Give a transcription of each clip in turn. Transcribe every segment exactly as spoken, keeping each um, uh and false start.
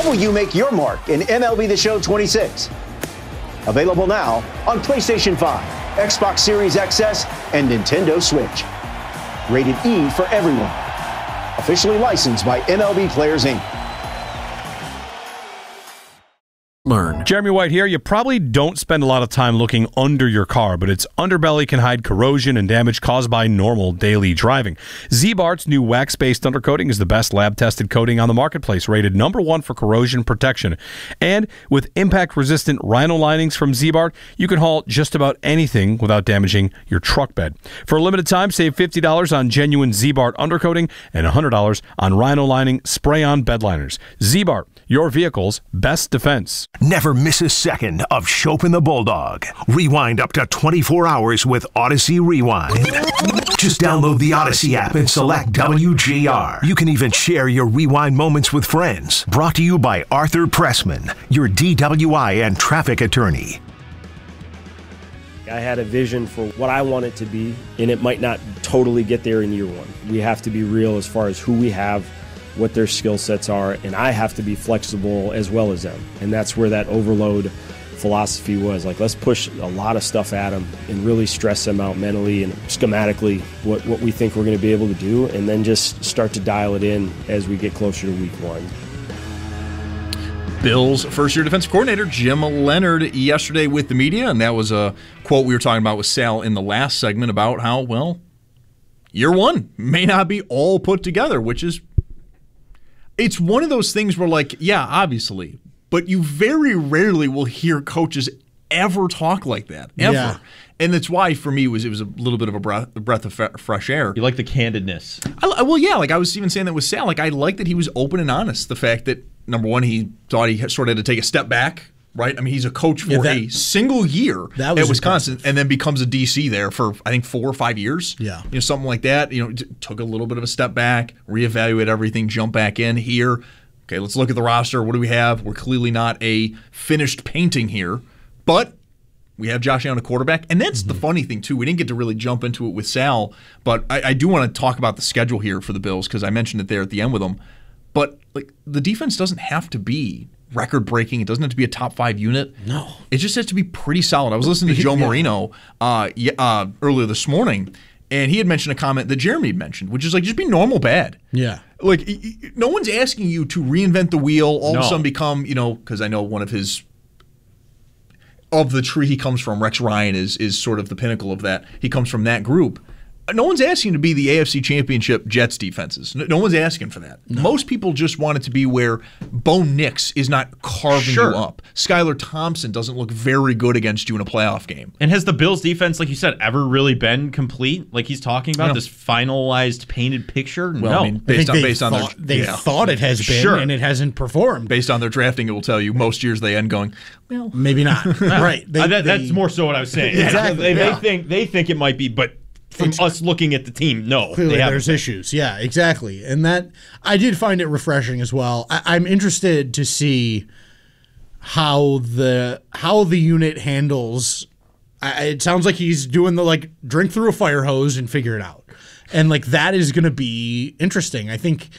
will you make your mark in M L B The Show twenty-six? Available now on PlayStation five, Xbox Series X S, and Nintendo Switch. Rated E for everyone. Officially licensed by M L B Players, Incorporated. Learn. Jeremy White here. You probably don't spend a lot of time looking under your car, but its underbelly can hide corrosion and damage caused by normal daily driving. Z-Bart's new wax-based undercoating is the best lab-tested coating on the marketplace, rated number one for corrosion protection. And with impact-resistant Rhino linings from Z-Bart, you can haul just about anything without damaging your truck bed. For a limited time, save fifty dollars on genuine Z-Bart undercoating and one hundred dollars on Rhino lining spray-on bed liners. Z-Bart, your vehicle's best defense. Never miss a second of Chopin the Bulldog. Rewind up to twenty-four hours with Odyssey Rewind. Just download the Odyssey app and select W G R. You can even share your rewind moments with friends. Brought to you by Arthur Pressman, your D W I and traffic attorney. I had a vision for what I want it to be, and it might not totally get there in year one. We have to be real as far as who we have, what their skill sets are, and I have to be flexible as well as them. And that's where that overload philosophy was. Like, let's push a lot of stuff at them and really stress them out mentally and schematically what, what we think we're going to be able to do, and then just start to dial it in as we get closer to week one. Bills first-year defensive coordinator Jim Leonhard yesterday with the media, and that was a quote we were talking about with Sal in the last segment about how, well, year one may not be all put together, which is it's one of those things where, like, yeah, obviously, but you very rarely will hear coaches ever talk like that, ever. Yeah. And that's why, for me, it was it was a little bit of a breath, a breath of fresh air. You like the candidness. I, well, yeah, like I was even saying that with Sal. Like, I like that he was open and honest. The fact that, number one, he thought he sort of had to take a step back, right? I mean, he's a coach for yeah, that, a single year at Wisconsin, impressive. And then becomes a D C there for, I think, four or five years. Yeah. You know, something like that. You know, t- took a little bit of a step back, reevaluate everything, jump back in here. Okay, let's look at the roster. What do we have? We're clearly not a finished painting here, but we have Josh Allen, a quarterback. And that's mm-hmm. the funny thing, too. We didn't get to really jump into it with Sal, but I, I do want to talk about the schedule here for the Bills because I mentioned it there at the end with them. But like the defense doesn't have to be record-breaking. It doesn't have to be a top five unit. No. It just has to be pretty solid. I was listening to Joe yeah. Marino uh, uh, earlier this morning, and he had mentioned a comment that Jeremy had mentioned, which is like, just be normal bad. Yeah. Like, no one's asking you to reinvent the wheel, all no. of a sudden become, you know, because I know one of his, of the tree he comes from, Rex Ryan is is sort of the pinnacle of that. He comes from that group. No one's asking to be the A F C Championship Jets defenses. No, no one's asking for that. No. Most people just want it to be where Bo Nix is not carving sure. you up. Skylar Thompson doesn't look very good against you in a playoff game. And has the Bills defense, like you said, ever really been complete? Like he's talking about, no. this finalized painted picture? Well, no. I mean, based I on they based thought, on their they yeah. thought it has been, sure. and it hasn't performed. Based on their drafting, it will tell you most years they end going, well, maybe not. Right. They, uh, that, they, that's more so what I was saying. Exactly. They, yeah. they think they think it might be, but from It's, us looking at the team, no. Clearly they there's issues. Yeah, exactly. And that I did find it refreshing as well. I, I'm interested to see how the how the unit handles. I, it sounds like he's doing the like drink through a fire hose and figure it out, and like that is going to be interesting. I think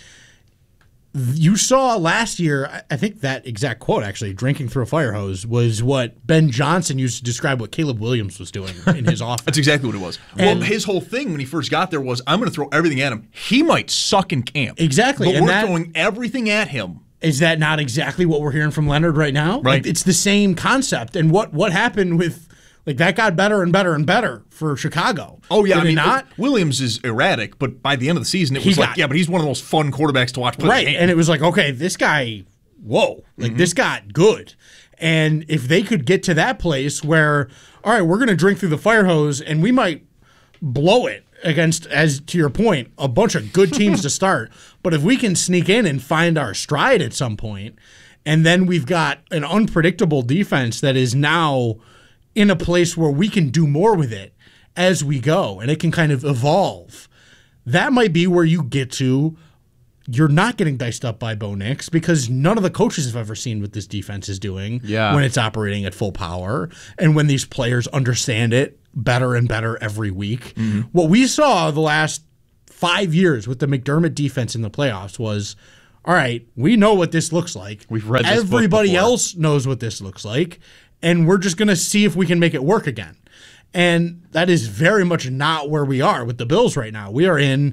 you saw last year. I think that exact quote actually, "drinking through a fire hose," was what Ben Johnson used to describe what Caleb Williams was doing in his offense. That's exactly what it was. And well, his whole thing when he first got there was, I'm going to throw everything at him. He might suck in camp. Exactly. But and we're that, throwing everything at him. Is that not exactly what we're hearing from Leonhard right now? Right. Like, it's the same concept. And what, what happened with, like, that got better and better and better for Chicago. Oh, yeah. Did I mean, it not? Williams is erratic, but by the end of the season, it was he like, got, yeah, but he's one of the most fun quarterbacks to watch play. Right. And it was like, okay, this guy, whoa. Like, mm-hmm. this got good. And if they could get to that place where, all right, we're going to drink through the fire hose and we might blow it against, as to your point, a bunch of good teams to start. But if we can sneak in and find our stride at some point, and then we've got an unpredictable defense that is now in a place where we can do more with it as we go, and it can kind of evolve, that might be where you get to. You're not getting diced up by Bo Nix because none of the coaches have ever seen what this defense is doing yeah. when it's operating at full power and when these players understand it better and better every week. Mm-hmm. What we saw the last five years with the McDermott defense in the playoffs was, all right, we know what this looks like. We've read this book Everybody before. else knows what this looks like, and we're just going to see if we can make it work again. And that is very much not where we are with the Bills right now. We are in,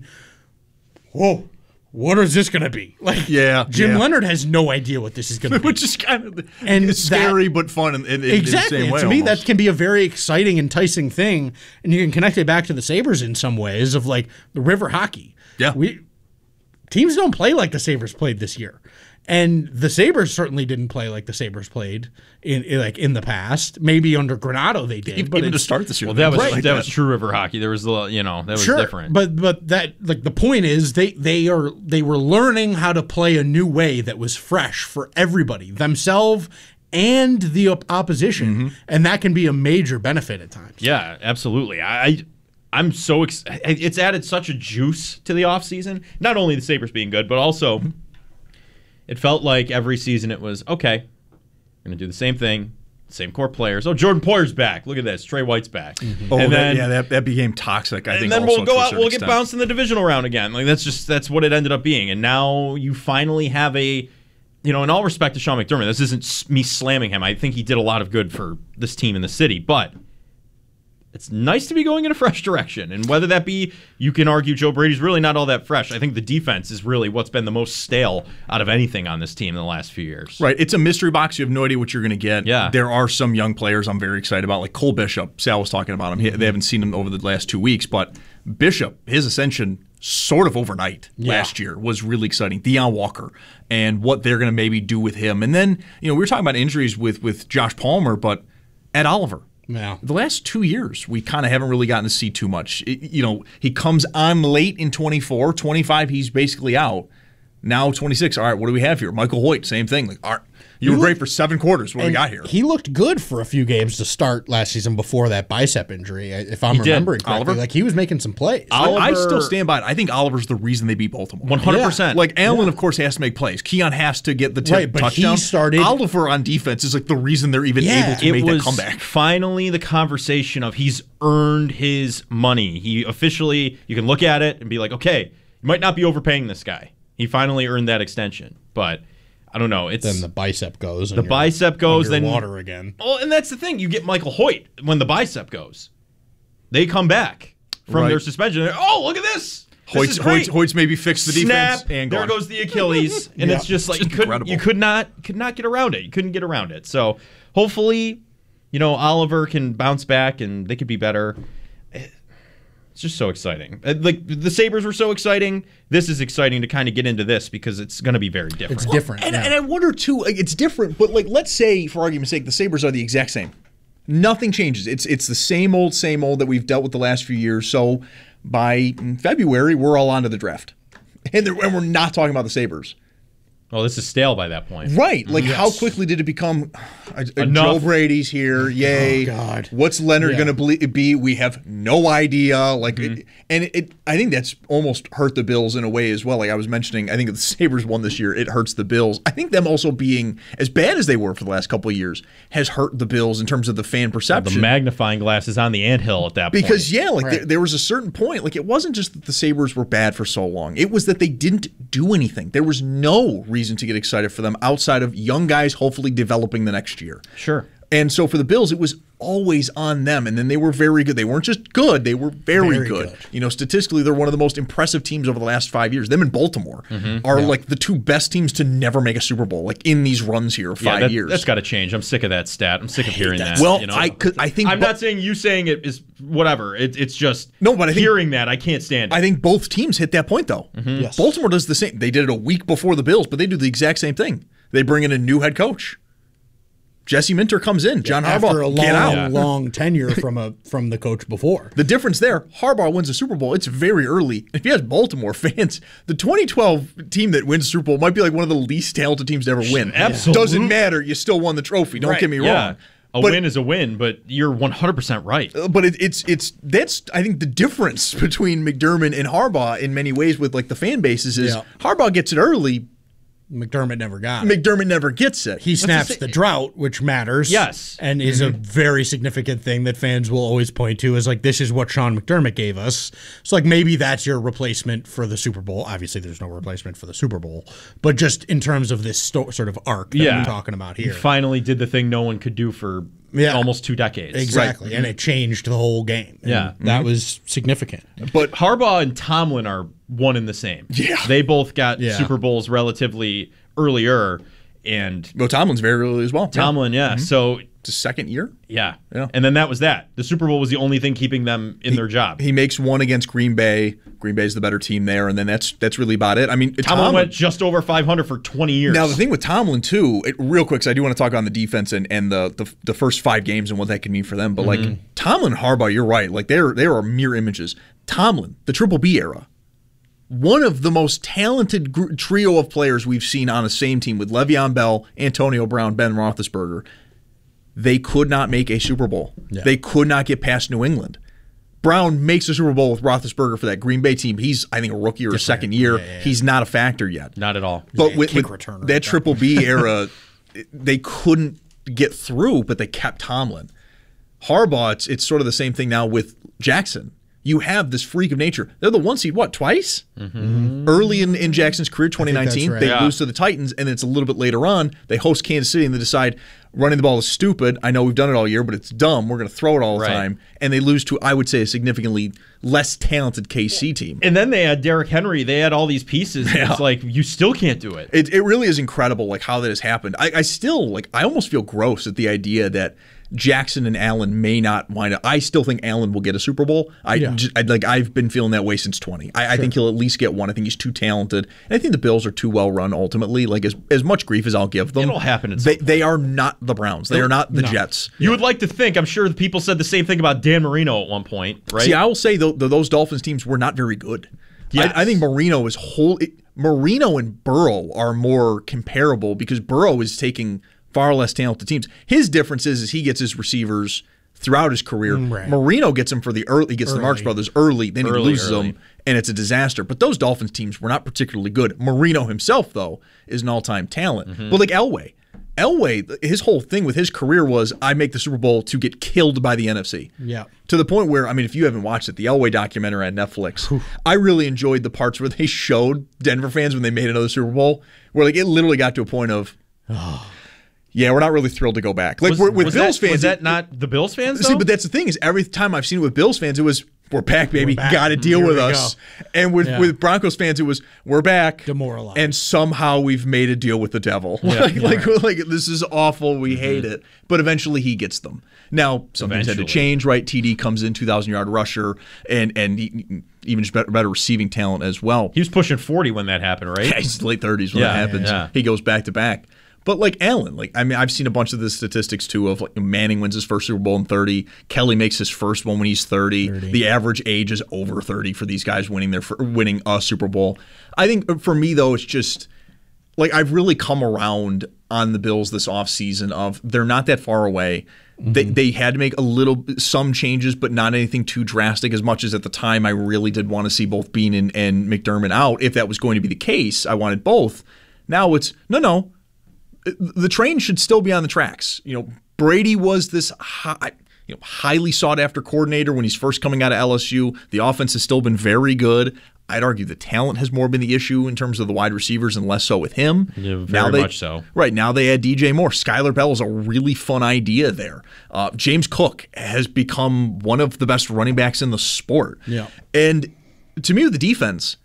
whoa, what is this going to be? Like, Yeah, Jim yeah. Leonard has no idea what this is going to be. Which is kind of And it's scary that- but fun in, in, in Exactly. the same And way. to me, almost. that can be a very exciting, enticing thing, and you can connect it back to the Sabres in some ways of like the river hockey. Yeah. we teams don't play like the Sabres played this year, and the Sabres certainly didn't play like the Sabres played in, in like in the past. Maybe under Granado they did, even, but even to it's- start this year. Well, that was Right. that, Like was true river hockey. There was a little, you know, that was sure, different. but but that like the point is they they are they were learning how to play a new way that was fresh for everybody, themselves and the op- opposition, Mm-hmm. and that can be a major benefit at times. Yeah, absolutely. I, I I'm so ex- it's added such a juice to the offseason. Not only the Sabres being good, but also it felt like every season it was okay. We're gonna do the same thing, same core players. Oh, Jordan Poyer's back. Look at this. Trey White's back. Oh, and that, then yeah, that, that became toxic. I and think. then also we'll go to a out. certain We'll get extent. bounced in the divisional round again. Like that's just that's what it ended up being. And now you finally have a. You know, in all respect to Sean McDermott, this isn't s- me slamming him. I think he did a lot of good for this team in the city, but it's nice to be going in a fresh direction. And whether that be, you can argue Joe Brady's really not all that fresh. I think the defense is really what's been the most stale out of anything on this team in the last few years. Right. It's a mystery box. You have no idea what you're going to get. Yeah. There are some young players I'm very excited about, like Cole Bishop. Sal was talking about him. He, they haven't seen him over the last two weeks, but Bishop, his ascension sort of overnight last year was really exciting. Deion Walker and what they're going to maybe do with him. And then, you know, we were talking about injuries with, with Josh Palmer, but Ed Oliver. Yeah. The last two years, we kind of haven't really gotten to see too much. It- you know, he comes on late in twenty-four, twenty-five, he's basically out. Now twenty-six, all right, what do we have here? Michael Hoyt, same thing. Like, all right, you were You great look- for seven quarters. What do we And got here? He looked good for a few games to start last season before that bicep injury, if I'm He did. remembering correctly. Oliver? Like he was making some plays. I- I Oliver- still stand by it. I think Oliver's the reason they beat Baltimore. one hundred percent. Like Allen, of course, has to make plays. Keon has to get the tip Right, but he touchdown. started- Oliver on defense is like the reason they're even Yeah. able to it make was that comeback. finally the conversation of he's earned his money. He officially, you can look at it and be like, okay, you might not be overpaying this guy. He finally earned that extension. But I don't know. It's Then the bicep goes. The bicep goes, then- water again. Well, and that's the thing. You get Michael Hoyt when the bicep goes. They come back from Right. their suspension. They're, oh, look at this. This Hoyt's, is great. Hoyt's, Hoyt's maybe fixed the defense Snap. and there gone. goes the Achilles, and Yeah. it's just like Just you couldn't, incredible. you could not, could not get around it. You couldn't get around it. So hopefully, you know, Oliver can bounce back and they could be better. It's just so exciting. Uh, Like the Sabres were so exciting. This is exciting to kind of get into this because it's going to be very different. It's different. And, yeah. and I wonder too, like, it's different, but like let's say, for argument's sake, the Sabres are the exact same. Nothing changes. It's it's the same old, same old that we've dealt with the last few years. So by February, we're all on to the draft. And, and we're not talking about the Sabres. Oh, this is stale by that point. Right. Like, how quickly did it become uh, uh, Enough. Joe Brady's here? Yay. Oh, God. What's Leonard Yeah. going to be? We have no idea. Like, Mm-hmm. it, and it, it, I think that's almost hurt the Bills in a way as well. Like I was mentioning, I think if the Sabres won this year, it hurts the Bills. I think them also being as bad as they were for the last couple of years has hurt the Bills in terms of the fan The perception. magnifying glass is on the anthill at that point. Because yeah, like Right. there, there was a certain point, like it wasn't just that the Sabres were bad for so long. It was that they didn't do anything. There was no reason to get excited for them outside of young guys hopefully developing the next year. Sure. And so for the Bills, it was always on them. And then they were very good. They weren't just good, they were very, Very good. good. You know, statistically, they're one of the most impressive teams over the last five years. Them and Baltimore are like the two best teams to never make a Super Bowl, like in these runs here of Yeah, five that, years. That's got to change. I'm sick of that stat. I'm sick of hearing that. Well, you know? I- 'cause I think I'm bo- not saying you saying it is whatever. It, it's just No, but I think- hearing that I can't stand it. I think both teams hit that point, though. Yes. Baltimore does the same. They did it a week before the Bills, but they do the exact same thing. They bring in a new head coach. Jesse Minter comes in. John After Harbaugh, a long, get out. long tenure from a from the coach before. The difference there, Harbaugh wins the Super Bowl. It's very early. If you have Baltimore fans, the twenty twelve team that wins the Super Bowl might be like one of the least talented teams to ever win. Absolutely. Doesn't matter. You still won the trophy. Don't Right. get me yeah. wrong. A But- win is a win, but you're one hundred percent right. But it, it's it's that's I think the difference between McDermott and Harbaugh in many ways with like the fan bases is Yeah. Harbaugh gets it early, McDermott never got it. McDermott never gets it. He snaps the drought, which matters. Yes. And is Mm-hmm. a very significant thing that fans will always point to as like, this is what Sean McDermott gave us. So like maybe that's your replacement for the Super Bowl. Obviously there's no replacement for the Super Bowl. But just in terms of this sto- sort of arc that Yeah. we're talking about He here. finally did the thing no one could do for Yeah. almost two decades. Exactly. And it changed the whole game. And Yeah. That was significant. But Harbaugh and Tomlin are one and the same. Yeah. They both got Yeah. Super Bowls relatively earlier. And Well, Tomlin's very early as well. Tomlin, yeah. So, It's his second year. yeah. Yeah. And then that was that. The Super Bowl was the only thing keeping them in their job. He makes one against Green Bay. Green Bay's the better team there, and then that's that's really about it. I mean, Tomlin, Tomlin went just over five hundred for twenty years. Now the thing with Tomlin too, it, real quick, because I do want to talk on the defense and, and the, the the first five games and what that can mean for them. But Mm-hmm. like Tomlin, Harbaugh, you're right. Like they're they are mirror images. Tomlin, the Triple B era, one of the most talented gr- trio of players we've seen on the same team with Le'Veon Bell, Antonio Brown, Ben Roethlisberger. They could not make a Super Bowl. Yeah. They could not get past New England. Brown makes a Super Bowl with Roethlisberger for that Green Bay team. He's, I think, a rookie or a second year. Yeah, yeah, yeah. He's not a factor yet. Not at all. But Yeah, with, kick with returner. that Triple B era, they couldn't get through, but they kept Tomlin. Harbaugh, it's, it's sort of the same thing now with Jackson. You have this freak of nature. They're the one seed, what, twice? Mm-hmm. Early in, in Jackson's career, twenty nineteen, right. they Yeah. lose to the Titans, and it's a little bit later on. They host Kansas City, and they decide running the ball is stupid. I know we've done it all year, but it's dumb. We're going to throw it all the Right. time. And they lose to, I would say, a significantly less talented K C team. And then they had Derrick Henry. They had all these pieces. Yeah. It's like, you still can't do it. It, it really is incredible, like how that has happened. I, I still like. I almost feel gross at the idea that Jackson and Allen may not wind up. I still think Allen will get a Super Bowl. I, Yeah. just, I like. I've been feeling that way since twenty. I, I think he'll at least get one. I think he's too talented, and I think the Bills are too well run. Ultimately, like as as much grief as I'll give them, It'll happen at some They they are not the Browns. They are not the No. Jets. You would like to think, I'm sure the people said the same thing about Dan Marino at one point, right? See, I will say though, th- those Dolphins teams were not very good. Yes. I, I think Marino is whole. It, Marino and Burrow are more comparable because Burrow is taking far less talented teams. His difference is, is he gets his receivers throughout his career. Right. Marino gets them for the early. He gets the Marx Early. brothers early, then Early, he loses early. them, and it's a disaster. But those Dolphins teams were not particularly good. Marino himself, though, is an all-time talent. Mm-hmm. But like Elway. Elway, his whole thing with his career was, I make the Super Bowl to get killed by the N F C. Yeah. To the point where, I mean, if you haven't watched it, the Elway documentary on Netflix, I really enjoyed the parts where they showed Denver fans when they made another Super Bowl, where like it literally got to a point of, yeah, we're not really thrilled to go back. Like Was- we're, with was Bills that, fans, was that not the Bills fans, though? see, but that's the thing is, every time I've seen it with Bills fans, it was we're back, baby, back. got to deal Here with we us. And with Yeah. with Broncos fans, it was we're back, Demoralized. and somehow we've made a deal with the devil. like, like, like this is awful. We hate it, but eventually he gets them. Now some things had to Eventually. change, right? T D comes in, two thousand yard rusher, and and he, even just better, better receiving talent as well. he was pushing forty when that happened, right? Yeah, he's late thirties when Yeah, that happens. yeah. He goes back to back. But like Allen, like I mean, I've seen a bunch of the statistics too of like Manning wins his first Super Bowl in thirty. Kelly makes his first one when he's thirty. The average age is over thirty for these guys winning their fir- winning a Super Bowl. I think for me though, it's just like I've really come around on the Bills this offseason of they're not that far away. They they had to make a little some changes, but not anything too drastic. As much as at the time I really did want to see both Bean and, and McDermott out. If that was going to be the case, I wanted both. Now it's no, no. The train should still be on the tracks. You know, Brady was this high, you know, highly sought after coordinator when he's first coming out of L S U. The offense has still been very good. I'd argue the talent has more been the issue in terms of the wide receivers and less so with him. Yeah, very now they, much so. Right, now they add D J Moore. Skylar Bell is a really fun idea there. Uh, James Cook has become one of the best running backs in the sport. Yeah. And to me with the defense,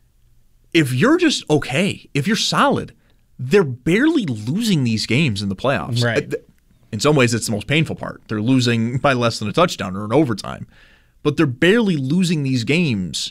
if you're just okay, if you're solid, they're barely losing these games in the playoffs. Right. In some ways, it's the most painful part. They're losing by less than a touchdown or an overtime. But they're barely losing these games.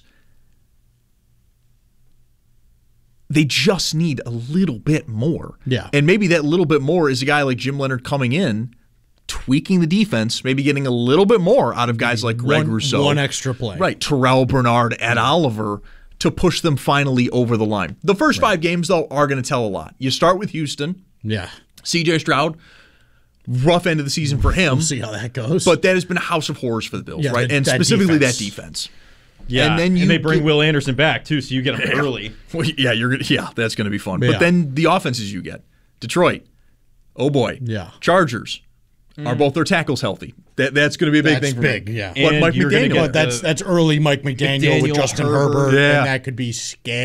They just need a little bit more. Yeah. And maybe that little bit more is a guy like Jim Leonard coming in, tweaking the defense, maybe getting a little bit more out of guys like Greg One- Rousseau. one extra play. Right. Terrell Bernard, Ed Oliver, to push them finally over the line. The first five games, though, are going to tell a lot. You start with Houston. Yeah. C J Stroud, rough end of the season for him. We'll see how that goes. But that has been a house of horrors for the Bills, Yeah, right? that- and that specifically defense. that defense. Yeah, and then you and they bring get, Will Anderson back too, so you get him early. Well, yeah, you're gonna, yeah, that's going to be fun. Yeah. But then the offenses you get, Detroit, oh boy, Yeah. Chargers, mm. are both their tackles healthy? That that's going to be a big that's thing for big, me. yeah. But And Mike you're gonna McDaniel, get But that's uh, that's early Mike McDaniel, McDaniel, with Justin Herbert. Herbert, Yeah. and that could be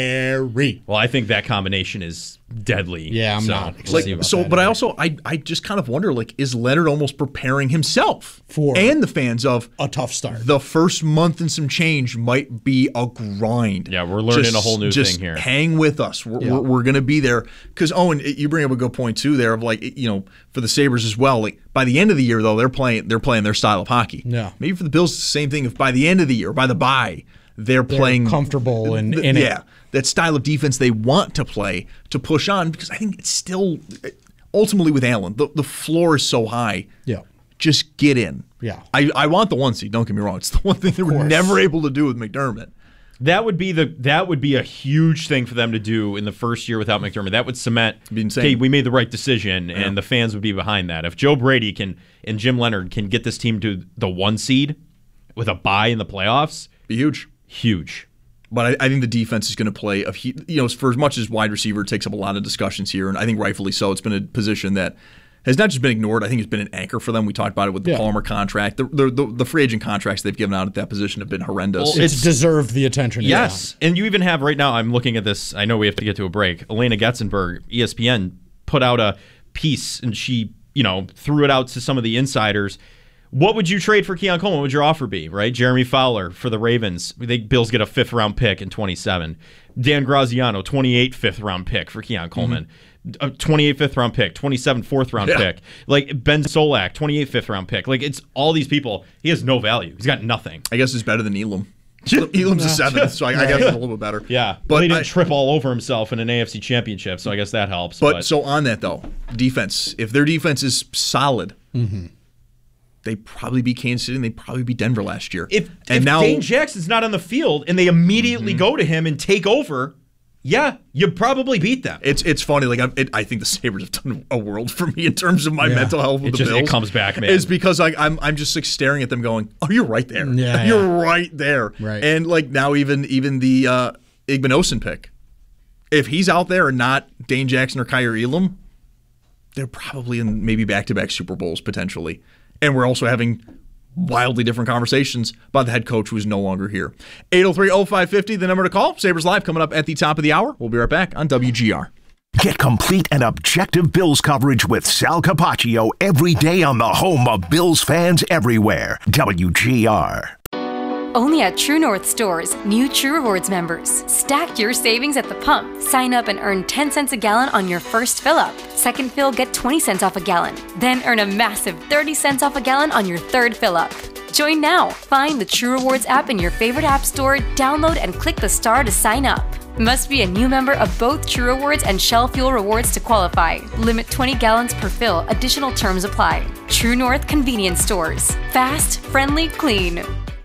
scary. Well, I think that combination is deadly. Yeah, I'm so, not we'll excited see like about so, that. but I also I I just kind of wonder, like, is Leonard almost preparing himself For and the fans of a tough start. the first month and some change might be a grind. Yeah, we're learning Just- a whole new just thing here. Hang with us. We're, Yeah. we're, we're going to be there. Because, Owen, you bring up a good point, too, there of, like, you know, for the Sabres as well. Like, by the end of the year, though, they're playing they're playing their style of hockey. Yeah. Maybe for the Bills, it's the same thing. If by the end of the year, by the bye, they're, They're playing comfortable and th- in it. yeah, that style of defense they want to play to push on. Because I think it's still, ultimately with Allen, the, the floor is so high. Yeah. Just get in. Yeah. I, I want the one seed. Don't get me wrong. It's the one thing they were course. never able to do with McDermott. That would be the that would be a huge thing for them to do in the first year without McDermott. That would cement, Be insane. okay, we made the right decision, and the fans would be behind that. If Joe Brady can and Jim Leonard can get this team to the one seed with a bye in the playoffs, Be huge. huge. But I, I think the defense is going to play a hu- you know, for as much as wide receiver takes up a lot of discussions here, and I think rightfully so. It's been a position that has not just been ignored. I think it's been an anchor for them. We talked about it with the Yeah. Palmer contract. The, the, the, the free agent contracts they've given out at that position have been horrendous. Well, It's, It's- deserved the attention. Yes, and you even have right now. I'm looking at this. I know we have to get to a break. Elena Getzenberg, E S P N, put out a piece, and she, you know, threw it out to some of the insiders. What would you trade for Keon Coleman? What would your offer be? Right, Jeremy Fowler for the Ravens. I think Bills get a fifth round pick in twenty-seven. Dan Graziano, twenty-eight fifth round pick for Keon Coleman. Mm-hmm. A twenty-eight fifth round pick, twenty-seven fourth round Yeah. pick. Like Ben Solak, twenty-eight fifth round pick. Like it's all these people. He has no value. He's got nothing. I guess it's better than Elam. Elam's a seventh, so I, I guess it's a little bit better. Yeah, but but he didn't I- trip all over himself in an A F C championship, so I guess that helps. But, so on that though, defense. If their defense is solid, Mm-hmm. they probably beat Kansas City and they probably beat Denver last year. if, and if now Dane Jackson's not on the field and they immediately Mm-hmm. go to him and take over, yeah, you probably beat them. it's it's funny. Like I, it, I think the Sabres have done a world for me in terms of my Yeah. mental health with It the just- it Bills. comes back, man. Is because like I'm I'm just like staring at them, going, "Oh, you're right there. Yeah, you're yeah. right there." Right. And like now, even even the uh, Igbinosun pick, if he's out there and not Dane Jackson or Kyer Elam, they're probably in maybe back-to-back Super Bowls potentially. And we're also having wildly different conversations about the head coach who is no longer here. eight oh three oh five five oh, the number to call. Sabres Live coming up at the top of the hour. We'll be right back on W G R. Get complete and objective Bills coverage with Sal Capaccio every day on the home of Bills fans everywhere. W G R. Only at True North stores, new True Rewards members. Stack your savings at the pump. Sign up and earn ten cents a gallon on your first fill up. Second fill, get twenty cents off a gallon. Then earn a massive thirty cents off a gallon on your third fill up. Join now. Find the True Rewards app in your favorite app store, download and click the star to sign up. Must be a new member of both True Rewards and Shell Fuel Rewards to qualify. Limit twenty gallons per fill. Additional terms apply. True North Convenience Stores. Fast, friendly, clean.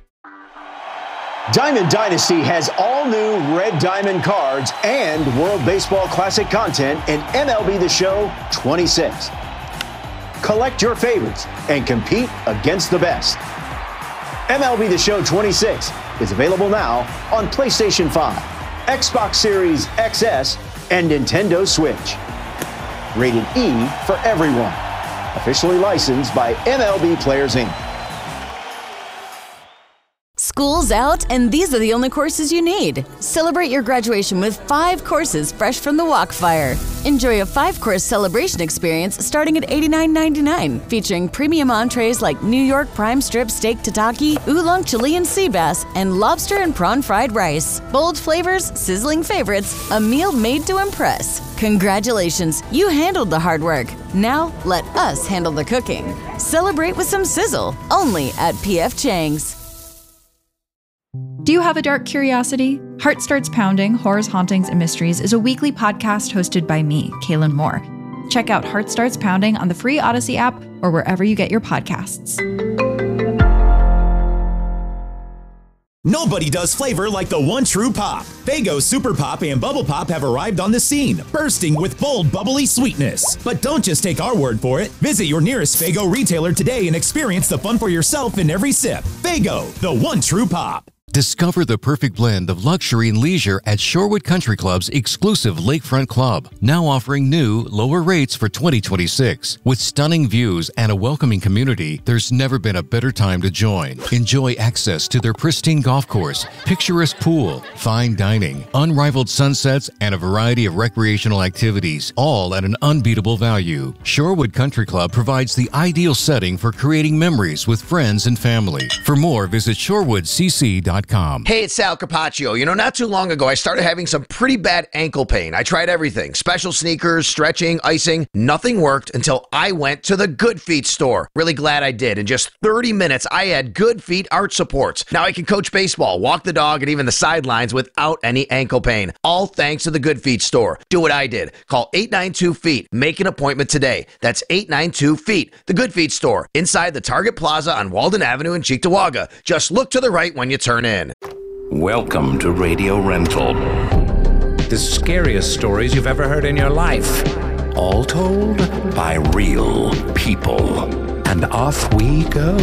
Diamond Dynasty has all new Red Diamond cards and World Baseball Classic content in M L B The Show twenty-six. Collect your favorites and compete against the best. M L B The Show twenty-six is available now on PlayStation five, Xbox Series X S, and Nintendo Switch. Rated E for everyone. Officially licensed by M L B Players Incorporated. School's out, and these are the only courses you need. Celebrate your graduation with five courses fresh from the Walkfire. Enjoy a five-course celebration experience starting at eighty-nine ninety-nine, featuring premium entrees like New York prime strip steak tataki, oolong Chilean sea bass, and lobster and prawn fried rice. Bold flavors, sizzling favorites, a meal made to impress. Congratulations, you handled the hard work. Now let us handle the cooking. Celebrate with some sizzle, only at P F Chang's. Do you have a dark curiosity? Heart Starts Pounding, Horrors, Hauntings, and Mysteries is a weekly podcast hosted by me, Kaylin Moore. Check out Heart Starts Pounding on the free Odyssey app or wherever you get your podcasts. Nobody does flavor like the one true pop. Faygo Super Pop and Bubble Pop have arrived on the scene, bursting with bold, bubbly sweetness. But don't just take our word for it. Visit your nearest Faygo retailer today and experience the fun for yourself in every sip. Faygo, the one true pop. Discover the perfect blend of luxury and leisure at Shorewood Country Club's exclusive Lakefront Club, now offering new, lower rates for twenty twenty-six. With stunning views and a welcoming community, there's never been a better time to join. Enjoy access to their pristine golf course, picturesque pool, fine dining, unrivaled sunsets, and a variety of recreational activities, all at an unbeatable value. Shorewood Country Club provides the ideal setting for creating memories with friends and family. For more, visit shorewood c c dot com. Hey, it's Sal Capaccio. You know, not too long ago, I started having some pretty bad ankle pain. I tried everything. Special sneakers, stretching, icing. Nothing worked until I went to the Good Feet store. Really glad I did. In just thirty minutes, I had Good Feet arch supports. Now I can coach baseball, walk the dog, and even the sidelines without any ankle pain. All thanks to the Good Feet store. Do what I did. Call eight nine two feet. Make an appointment today. That's eight nine two feet. The Good Feet store. Inside the Target Plaza on Walden Avenue in Cheektowaga. Just look to the right when you turn in. Welcome to Radio Rental. The scariest stories you've ever heard in your life. All told by real people. And off we go.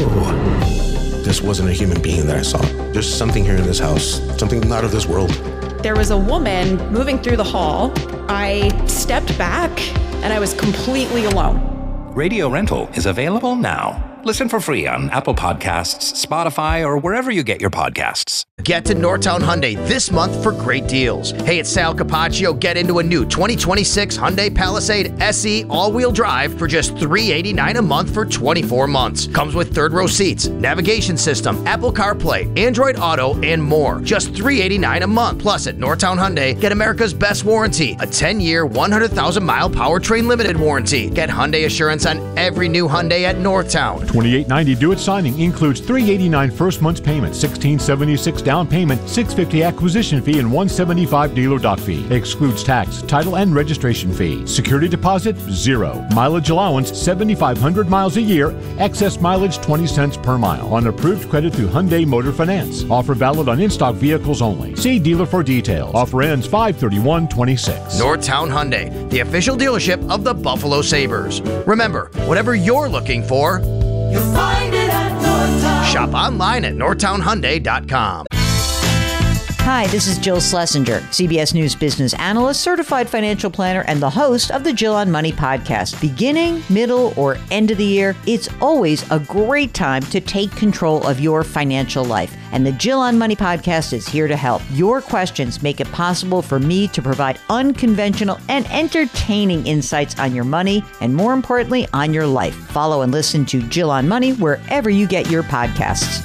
This wasn't a human being that I saw. There's something here in this house. Something not of this world. There was a woman moving through the hall. I stepped back and I was completely alone. Radio Rental is available now. Listen for free on Apple Podcasts, Spotify, or wherever you get your podcasts. Get to Northtown Hyundai this month for great deals. Hey, it's Sal Capaccio. Get into a new twenty twenty-six Hyundai Palisade S E all-wheel drive for just three hundred eighty-nine dollars a month for twenty-four months. Comes with third-row seats, navigation system, Apple CarPlay, Android Auto, and more. Just three hundred eighty-nine dollars a month. Plus, at Northtown Hyundai, get America's best warranty, a ten-year, one hundred thousand mile powertrain limited warranty. Get Hyundai assurance on every new Hyundai at Northtown. twenty-eight ninety due at signing includes three hundred eighty-nine dollars first month's payment, sixteen seventy-six down payment, six hundred fifty dollars acquisition fee, and one hundred seventy-five dollars dealer dock fee. Excludes tax, title, and registration fee. Security deposit, zero. Mileage allowance, seven thousand five hundred miles a year. Excess mileage, twenty cents per mile. On approved credit through Hyundai Motor Finance. Offer valid on in-stock vehicles only. See dealer for details. Offer ends five thirty-one twenty-six. Northtown Hyundai, the official dealership of the Buffalo Sabres. Remember, whatever you're looking for, you'll find it at Northtown. Shop online at northtown hyundai dot com. Hi, this is Jill Schlesinger, C B S News business analyst, certified financial planner, and the host of the Jill on Money podcast. Beginning, middle, or end of the year, it's always a great time to take control of your financial life. And the Jill on Money podcast is here to help. Your questions make it possible for me to provide unconventional and entertaining insights on your money, and more importantly, on your life. Follow and listen to Jill on Money wherever you get your podcasts.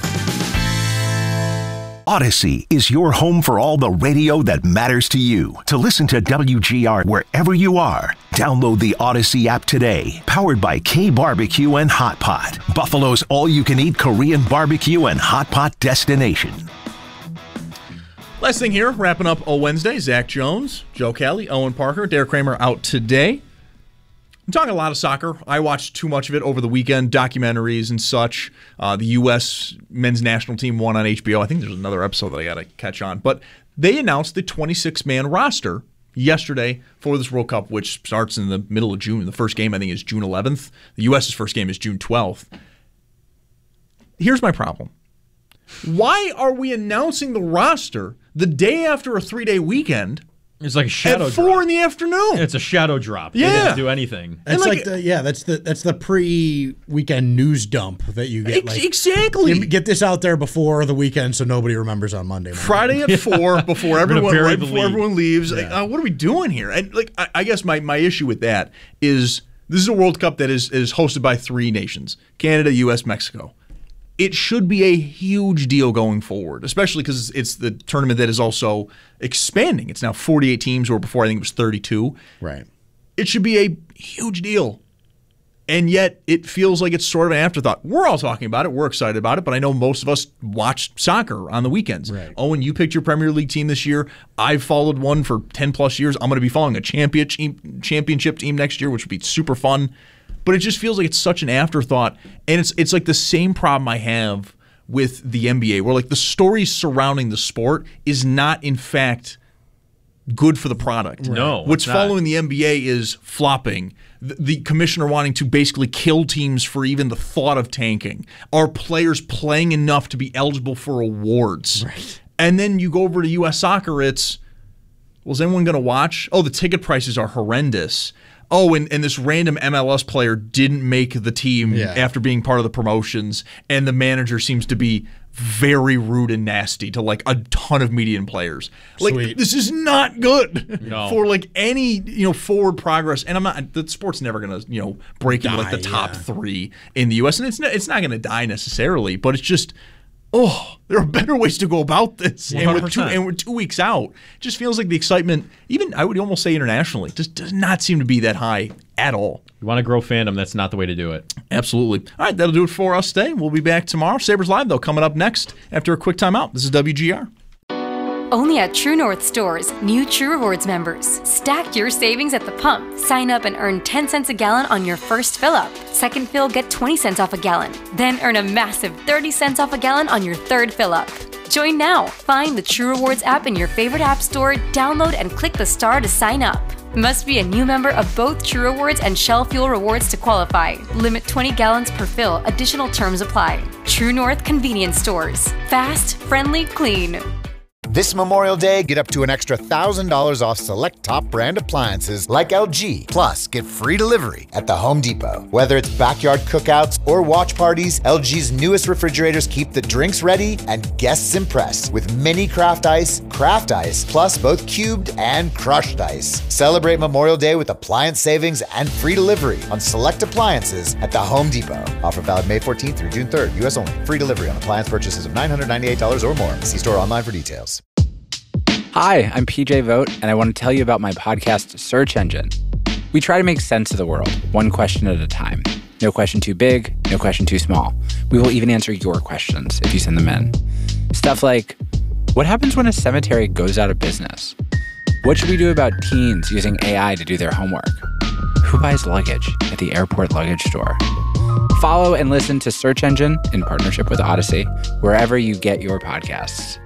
Odyssey is your home for all the radio that matters to you. To listen to W G R wherever you are, download the Odyssey app today. Powered by K Barbecue and Hot Pot, Buffalo's all-you-can-eat Korean barbecue and hot pot destination. Last thing here, wrapping up a Wednesday. Zach Jones, Joe Kelly, Owen Parker, Derek Kramer out today. I'm talking a lot of soccer. I watched too much of it over the weekend, documentaries and such. Uh, the U S men's national team won on H B O. I think there's another episode that I got to catch on. But they announced the twenty-six man roster yesterday for this World Cup, which starts in the middle of June. The first game, I think, is June eleventh. The U S's first game is June twelfth. Here's my problem. Why are we announcing the roster the day after a three-day weekend? It's like a shadow at four drop. in the afternoon. It's a shadow drop. Yeah. They didn't do anything. It's like, like, the, yeah, that's the that's the pre-weekend news dump that you get. Ex- like, exactly. You get this out there before the weekend so nobody remembers on Monday morning. Friday at four before everyone right before league. everyone leaves. Yeah. Like, uh, what are we doing here? And like, I, I guess my, my issue with that is this is a World Cup that is is hosted by three nations: Canada, U S, Mexico. It should be a huge deal going forward, especially because it's the tournament that is also expanding. It's now forty-eight teams, or before I think it was thirty-two. Right. It should be a huge deal. And yet it feels like it's sort of an afterthought. We're all talking about it. We're excited about it, but I know most of us watch soccer on the weekends. Right. Owen, you picked your Premier League team this year. I've followed one for ten plus years. I'm going to be following a championship championship team next year, which would be super fun. But it just feels like it's such an afterthought. And it's it's like the same problem I have with the N B A, where like the story surrounding the sport is not in fact good for the product. No, What's it's not. following the N B A is flopping. The, the commissioner wanting to basically kill teams for even the thought of tanking. Are players playing enough to be eligible for awards? Right. And then you go over to U S Soccer, it's, well, is anyone going to watch? Oh, the ticket prices are horrendous. Oh, and, and this random M L S player didn't make the team Yeah. after being part of the promotions, and the manager seems to be very rude and nasty to like a ton of median players. Like, Sweet. this is not good No. for like any, you know, forward progress. And I'm not, the sport's never going to, you know, break into like the Die, top yeah. three in the U S, and it's not, it's not going to die necessarily, but it's just, oh, there are better ways to go about this. And with two, and we're two weeks out, it just feels like the excitement, even I would almost say internationally, just does not seem to be that high at all. You want to grow fandom, that's not the way to do it. Absolutely. All right, that'll do it for us today. We'll be back tomorrow. Sabres Live, though, coming up next after a quick timeout. This is W G R. Only at True North stores, new True Rewards members. Stack your savings at the pump. Sign up and earn ten cents a gallon on your first fill up. Second fill, get twenty cents off a gallon. Then earn a massive thirty cents off a gallon on your third fill up. Join now. Find the True Rewards app in your favorite app store, download and click the star to sign up. Must be a new member of both True Rewards and Shell Fuel Rewards to qualify. Limit twenty gallons per fill. Additional terms apply. True North Convenience Stores. Fast, friendly, clean. This Memorial Day, get up to an extra one thousand dollars off select top brand appliances like L G. Plus, get free delivery at the Home Depot. Whether it's backyard cookouts or watch parties, L G's newest refrigerators keep the drinks ready and guests impressed with mini craft ice, craft ice, plus both cubed and crushed ice. Celebrate Memorial Day with appliance savings and free delivery on select appliances at the Home Depot. Offer valid May fourteenth through June third, U S only. Free delivery on appliance purchases of nine hundred ninety-eight dollars or more. See store online for details. Hi, I'm P J Vogt, and I want to tell you about my podcast, Search Engine. We try to make sense of the world, one question at a time. No question too big, no question too small. We will even answer your questions if you send them in. Stuff like, what happens when a cemetery goes out of business? What should we do about teens using A I to do their homework? Who buys luggage at the airport luggage store? Follow and listen to Search Engine in partnership with Odyssey, wherever you get your podcasts.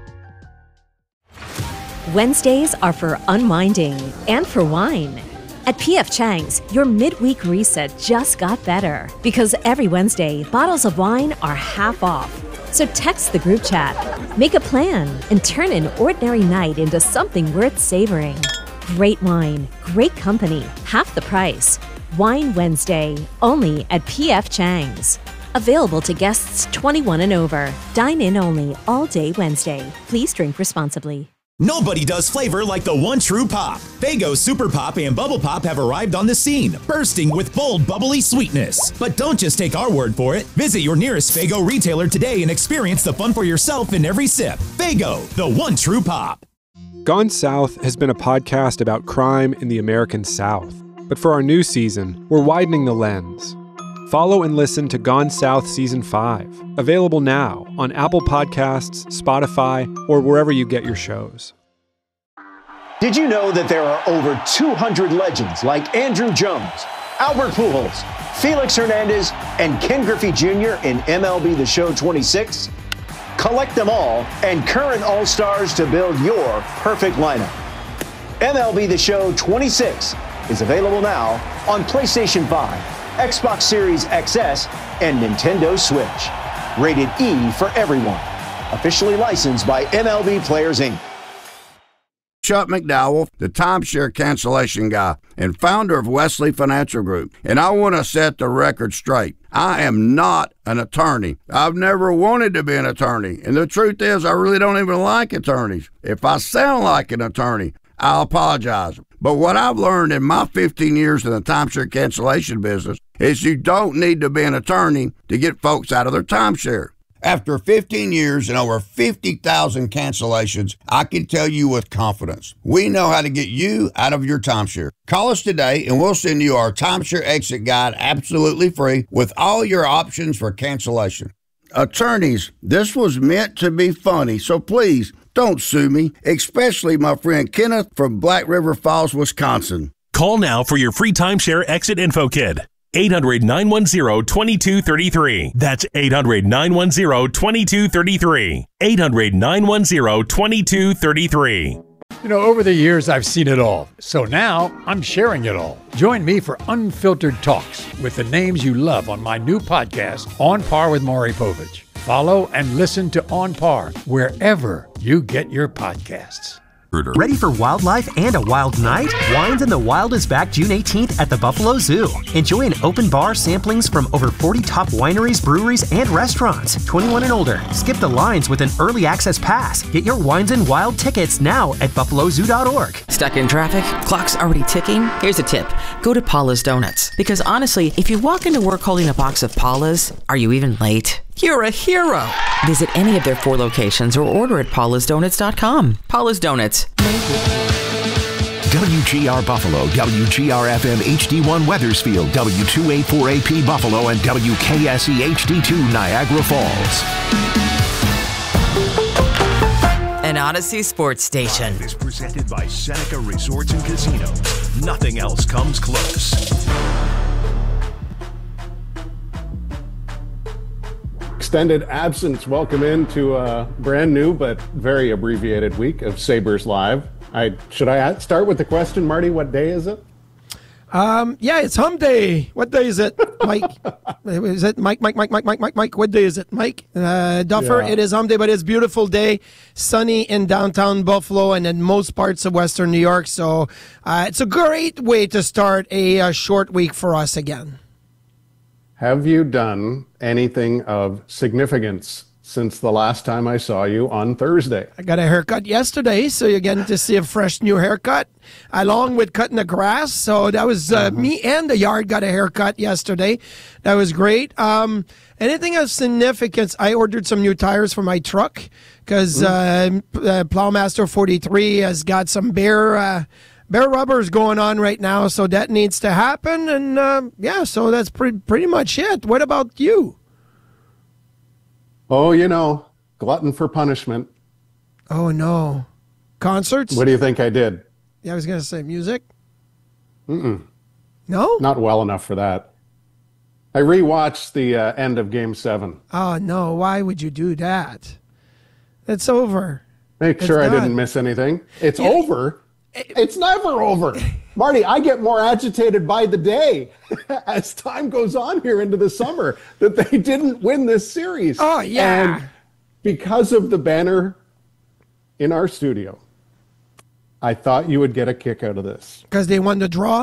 Wednesdays are for unwinding and for wine. At P F Chang's, your midweek reset just got better because every Wednesday, bottles of wine are half off. So text the group chat, make a plan, and turn an ordinary night into something worth savoring. Great wine, great company, half the price. Wine Wednesday, only at P F Chang's. Available to guests twenty-one and over. Dine in only all day Wednesday. Please drink responsibly. Nobody does flavor like the one true pop. Faygo Super Pop and Bubble Pop have arrived on the scene, bursting with bold, bubbly sweetness. But don't just take our word for it. Visit your nearest Faygo retailer today and experience the fun for yourself in every sip. Faygo, the one true pop. Gone South has been a podcast about crime in the American South. But for our new season, we're widening the lens. Follow and listen to Gone South Season five, available now on Apple Podcasts, Spotify, or wherever you get your shows. Did you know that there are over two hundred legends like Andrew Jones, Albert Pujols, Felix Hernandez, and Ken Griffey Junior in M L B The Show twenty-six? Collect them all and current All-Stars to build your perfect lineup. M L B The Show twenty-six is available now on PlayStation five, Xbox Series X S, and Nintendo Switch. Rated E for everyone. Officially licensed by M L B Players, Incorporated. Chuck McDowell, the timeshare cancellation guy and founder of Wesley Financial Group. And I want to set the record straight. I am not an attorney. I've never wanted to be an attorney. And the truth is, I really don't even like attorneys. If I sound like an attorney, I'll apologize. But what I've learned in my fifteen years in the timeshare cancellation business is you don't need to be an attorney to get folks out of their timeshare. After fifteen years and over fifty thousand cancellations, I can tell you with confidence, we know how to get you out of your timeshare. Call us today and we'll send you our timeshare exit guide absolutely free with all your options for cancellation. Attorneys, this was meant to be funny, so please don't sue me, especially my friend Kenneth from Black River Falls, Wisconsin. Call now for your free timeshare exit info kit. eight hundred, nine one zero, two two three three. That's eight hundred, nine one zero, two two three three. eight hundred, nine one zero, two two three three. You know, over the years, I've seen it all. So now I'm sharing it all. Join me for Unfiltered Talks with the names you love on my new podcast, On Par with Maury Povich. Follow and listen to On Par wherever you get your podcasts. Ready for wildlife and a wild night? Wines in the Wild is back June eighteenth at the Buffalo Zoo. Enjoy an open bar samplings from over forty top wineries, breweries, and restaurants. twenty-one and older. Skip the lines with an early access pass. Get your Wines in Wild tickets now at buffalo zoo dot org. Stuck in traffic? Clock's already ticking? Here's a tip. Go to Paula's Donuts. Because honestly, if you walk into work holding a box of Paula's, are you even late? You're a hero. Visit any of their four locations or order at paulas donuts dot com. Paula's Donuts. W G R Buffalo, W G R F M H D one Weathersfield, W two eighty-four A P Buffalo, and W K S E H D two Niagara Falls. An Odyssey sports station. Is presented by Seneca Resorts and Casinos. Nothing else comes close. Extended absence. Welcome into a brand new but very abbreviated week of Sabres Live. I should I start with the question, Marty? What day is it? Um, yeah, it's Hump Day. What day is it, Mike? Is it Mike? Mike? Mike? Mike? Mike? Mike? Mike? What day is it, Mike? Uh, Duffer. Yeah. It is Hump Day, but it's a beautiful day, sunny in downtown Buffalo and in most parts of Western New York. So uh, it's a great way to start a, a short week for us again. Have you done anything of significance since the last time I saw you on Thursday? I got a haircut yesterday, so you're getting to see a fresh new haircut, along with cutting the grass. So that was uh, mm-hmm. me and the yard got a haircut yesterday. That was great. Um, anything of significance? I ordered some new tires for my truck because mm-hmm. uh, uh, Plowmaster forty-three has got some bare uh, bare rubbers going on right now, so that needs to happen. And uh, yeah, so that's pretty pretty much it. What about you? Oh, you know, glutton for punishment. Oh, no. Concerts? What do you think I did? Yeah, I was going to say music. Mm-mm. No? Not well enough for that. I rewatched the uh, end of Game seven. Oh, no. Why would you do that? It's over. Make it's sure done. I didn't miss anything. It's Yeah. over? It's never over. Marty, I get more agitated by the day as time goes on here into the summer that they didn't win this series. Oh, yeah. And because of the banner in our studio, I thought you would get a kick out of this. Because they won the draw?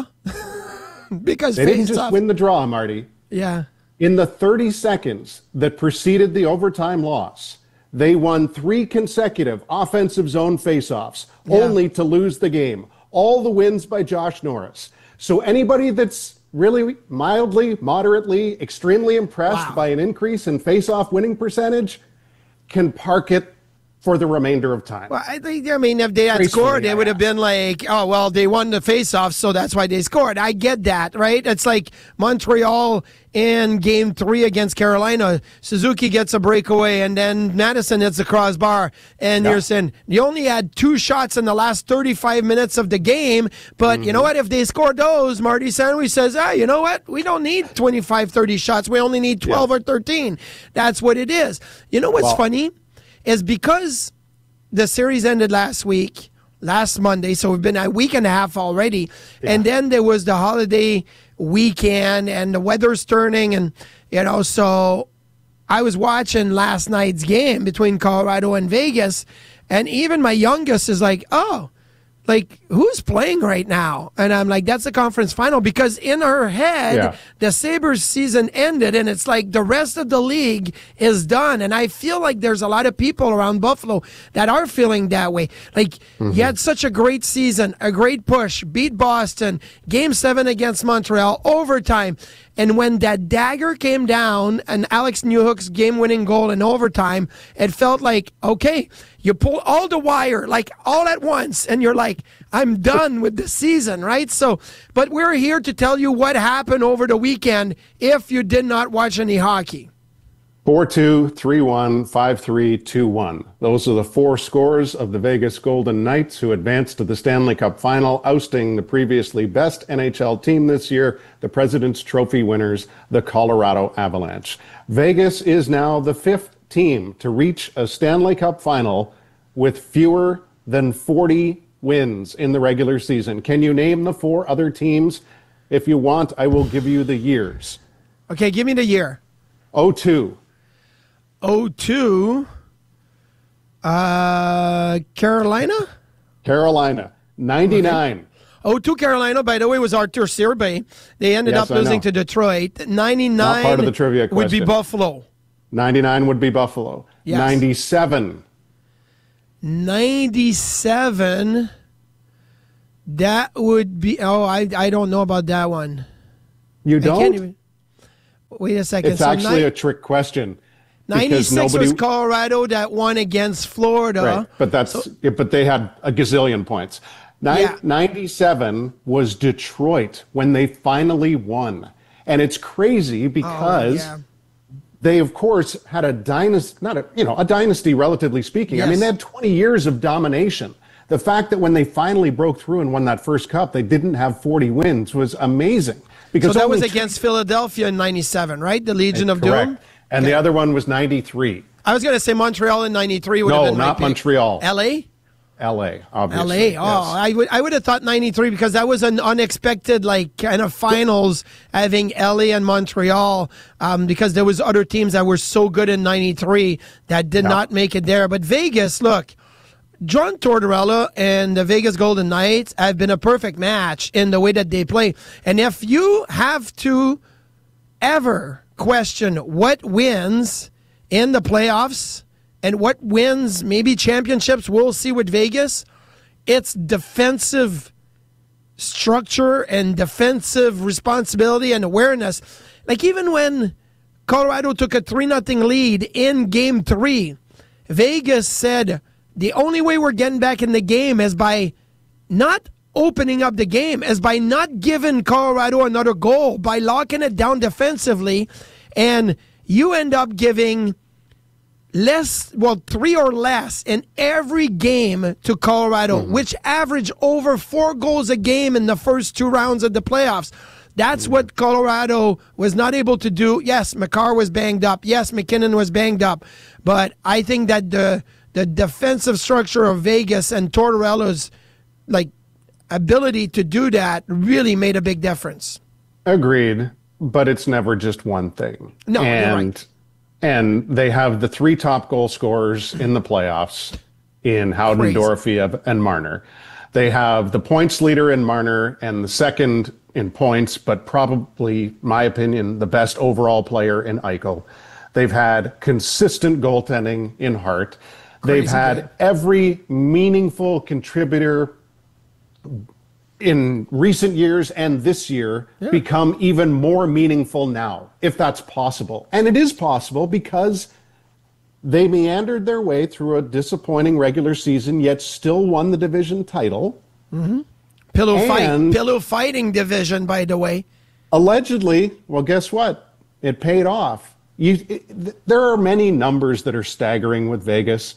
Because they didn't face just off. win the draw, Marty. Yeah. In the thirty seconds that preceded the overtime loss, they won three consecutive offensive zone faceoffs, Yeah. only to lose the game. All the wins by Josh Norris. So anybody that's really mildly, moderately, extremely impressed Wow. by an increase in faceoff winning percentage can park it for the remainder of time. Well, I think, I mean, if they had Gracefully, scored, it would have been like, oh, well, they won the faceoff, so that's why they scored. I get that, right? It's like Montreal in game three against Carolina. Suzuki gets a breakaway, and then Madison hits the crossbar. And Yeah. you're saying, you only had two shots in the last thirty-five minutes of the game, but you know what? If they scored those, Marty Sandwich says, ah, you know what? We don't need twenty-five, thirty shots. We only need twelve or thirteen. That's what it is. You know what's Well- funny? Is because the series ended last week, last Monday, so we've been a week and a half already. Yeah. And then there was the holiday weekend and the weather's turning. And, you know, so I was watching last night's game between Colorado and Vegas. And even my youngest is like, oh, like, who's playing right now? And I'm like, that's the conference final. Because in her head, Yeah. the Sabres season ended, and it's like the rest of the league is done. And I feel like there's a lot of people around Buffalo that are feeling that way. Like, Mm-hmm. you had such a great season, a great push, beat Boston, game seven against Montreal, overtime. And when that dagger came down and Alex Newhook's game-winning goal in overtime, it felt like, okay, you pull all the wire, like all at once, and you're like, I'm done with the season, right? So, but we're here to tell you what happened over the weekend if you did not watch any hockey. four two, three one, five three, two one. Those are the four scores of the Vegas Golden Knights, who advanced to the Stanley Cup final, ousting the previously best N H L team this year, the President's Trophy winners, the Colorado Avalanche. Vegas is now the fifth team to reach a Stanley Cup final with fewer than forty wins in the regular season. Can you name the four other teams? If you want, I will give you the years. Okay, give me the year. oh two. oh two. Uh, Carolina? Carolina. ninety-nine. Okay. oh two Carolina, by the way, was Arthur Serbay. They ended Yes, up I losing know. to Detroit. ninety-nine Not part of the trivia would be question. Buffalo. ninety-nine would be Buffalo. Yes. ninety-seven. ninety-seven. That would be. Oh, I I don't know about that one. You I don't? can't even, wait a second. It's So actually ni- a trick question. because ninety-six nobody- was Colorado that won against Florida. Right, but that's yeah, but they had a gazillion points. Nin- Yeah. ninety-seven was Detroit when they finally won, and it's crazy because Oh, yeah. they, of course, had a dynasty, not a you know a dynasty, relatively speaking. I mean, Yes. they had twenty years of domination. The fact that when they finally broke through and won that first cup, they didn't have forty wins was amazing. Because So that only was two- against Philadelphia in ninety-seven, right? The Legion of correct. Doom? And the other one was ninety-three. I was going to say Montreal in ninety-three would have No, been my not pick. Montreal. L A? L A, obviously. L A. yes. Oh, I would I would have thought ninety-three because that was an unexpected like kind of finals having L A and Montreal um, because there was other teams that were so good in ninety-three that did Yeah. not make it there. But Vegas, look, John Tortorella and the Vegas Golden Knights have been a perfect match in the way that they play. And if you have to ever question what wins in the playoffs and what wins maybe championships we'll see with Vegas, it's defensive structure and defensive responsibility and awareness. Like even when Colorado took a three nothing lead in game three, Vegas said the only way we're getting back in the game is by not opening up the game, is by not giving Colorado another goal, by locking it down defensively, and you end up giving less, well, three or less in every game to Colorado, Mm-hmm. which average over four goals a game in the first two rounds of the playoffs. That's Mm-hmm. what Colorado was not able to do. Yes, McCarr was banged up. Yes, McKinnon was banged up. But I think that the the defensive structure of Vegas and Tortorella's like ability to do that really made a big difference. Agreed, but it's never just one thing. No, you're and right. and they have the three top goal scorers in the playoffs in Howden, Crazy. Dorofeev, and Marner. They have the points leader in Marner and the second in points, but probably, my opinion, the best overall player in Eichel. They've had consistent goaltending in Hart. They've Crazy had good. every meaningful contributor in recent years and this year become even more meaningful now, if that's possible. And it is possible because they meandered their way through a disappointing regular season, yet still won the division title. Mm-hmm. Pillow fight, And- pillow fighting division, by the way. Allegedly, well, guess what? It paid off. You, it, th- there are many numbers that are staggering with Vegas.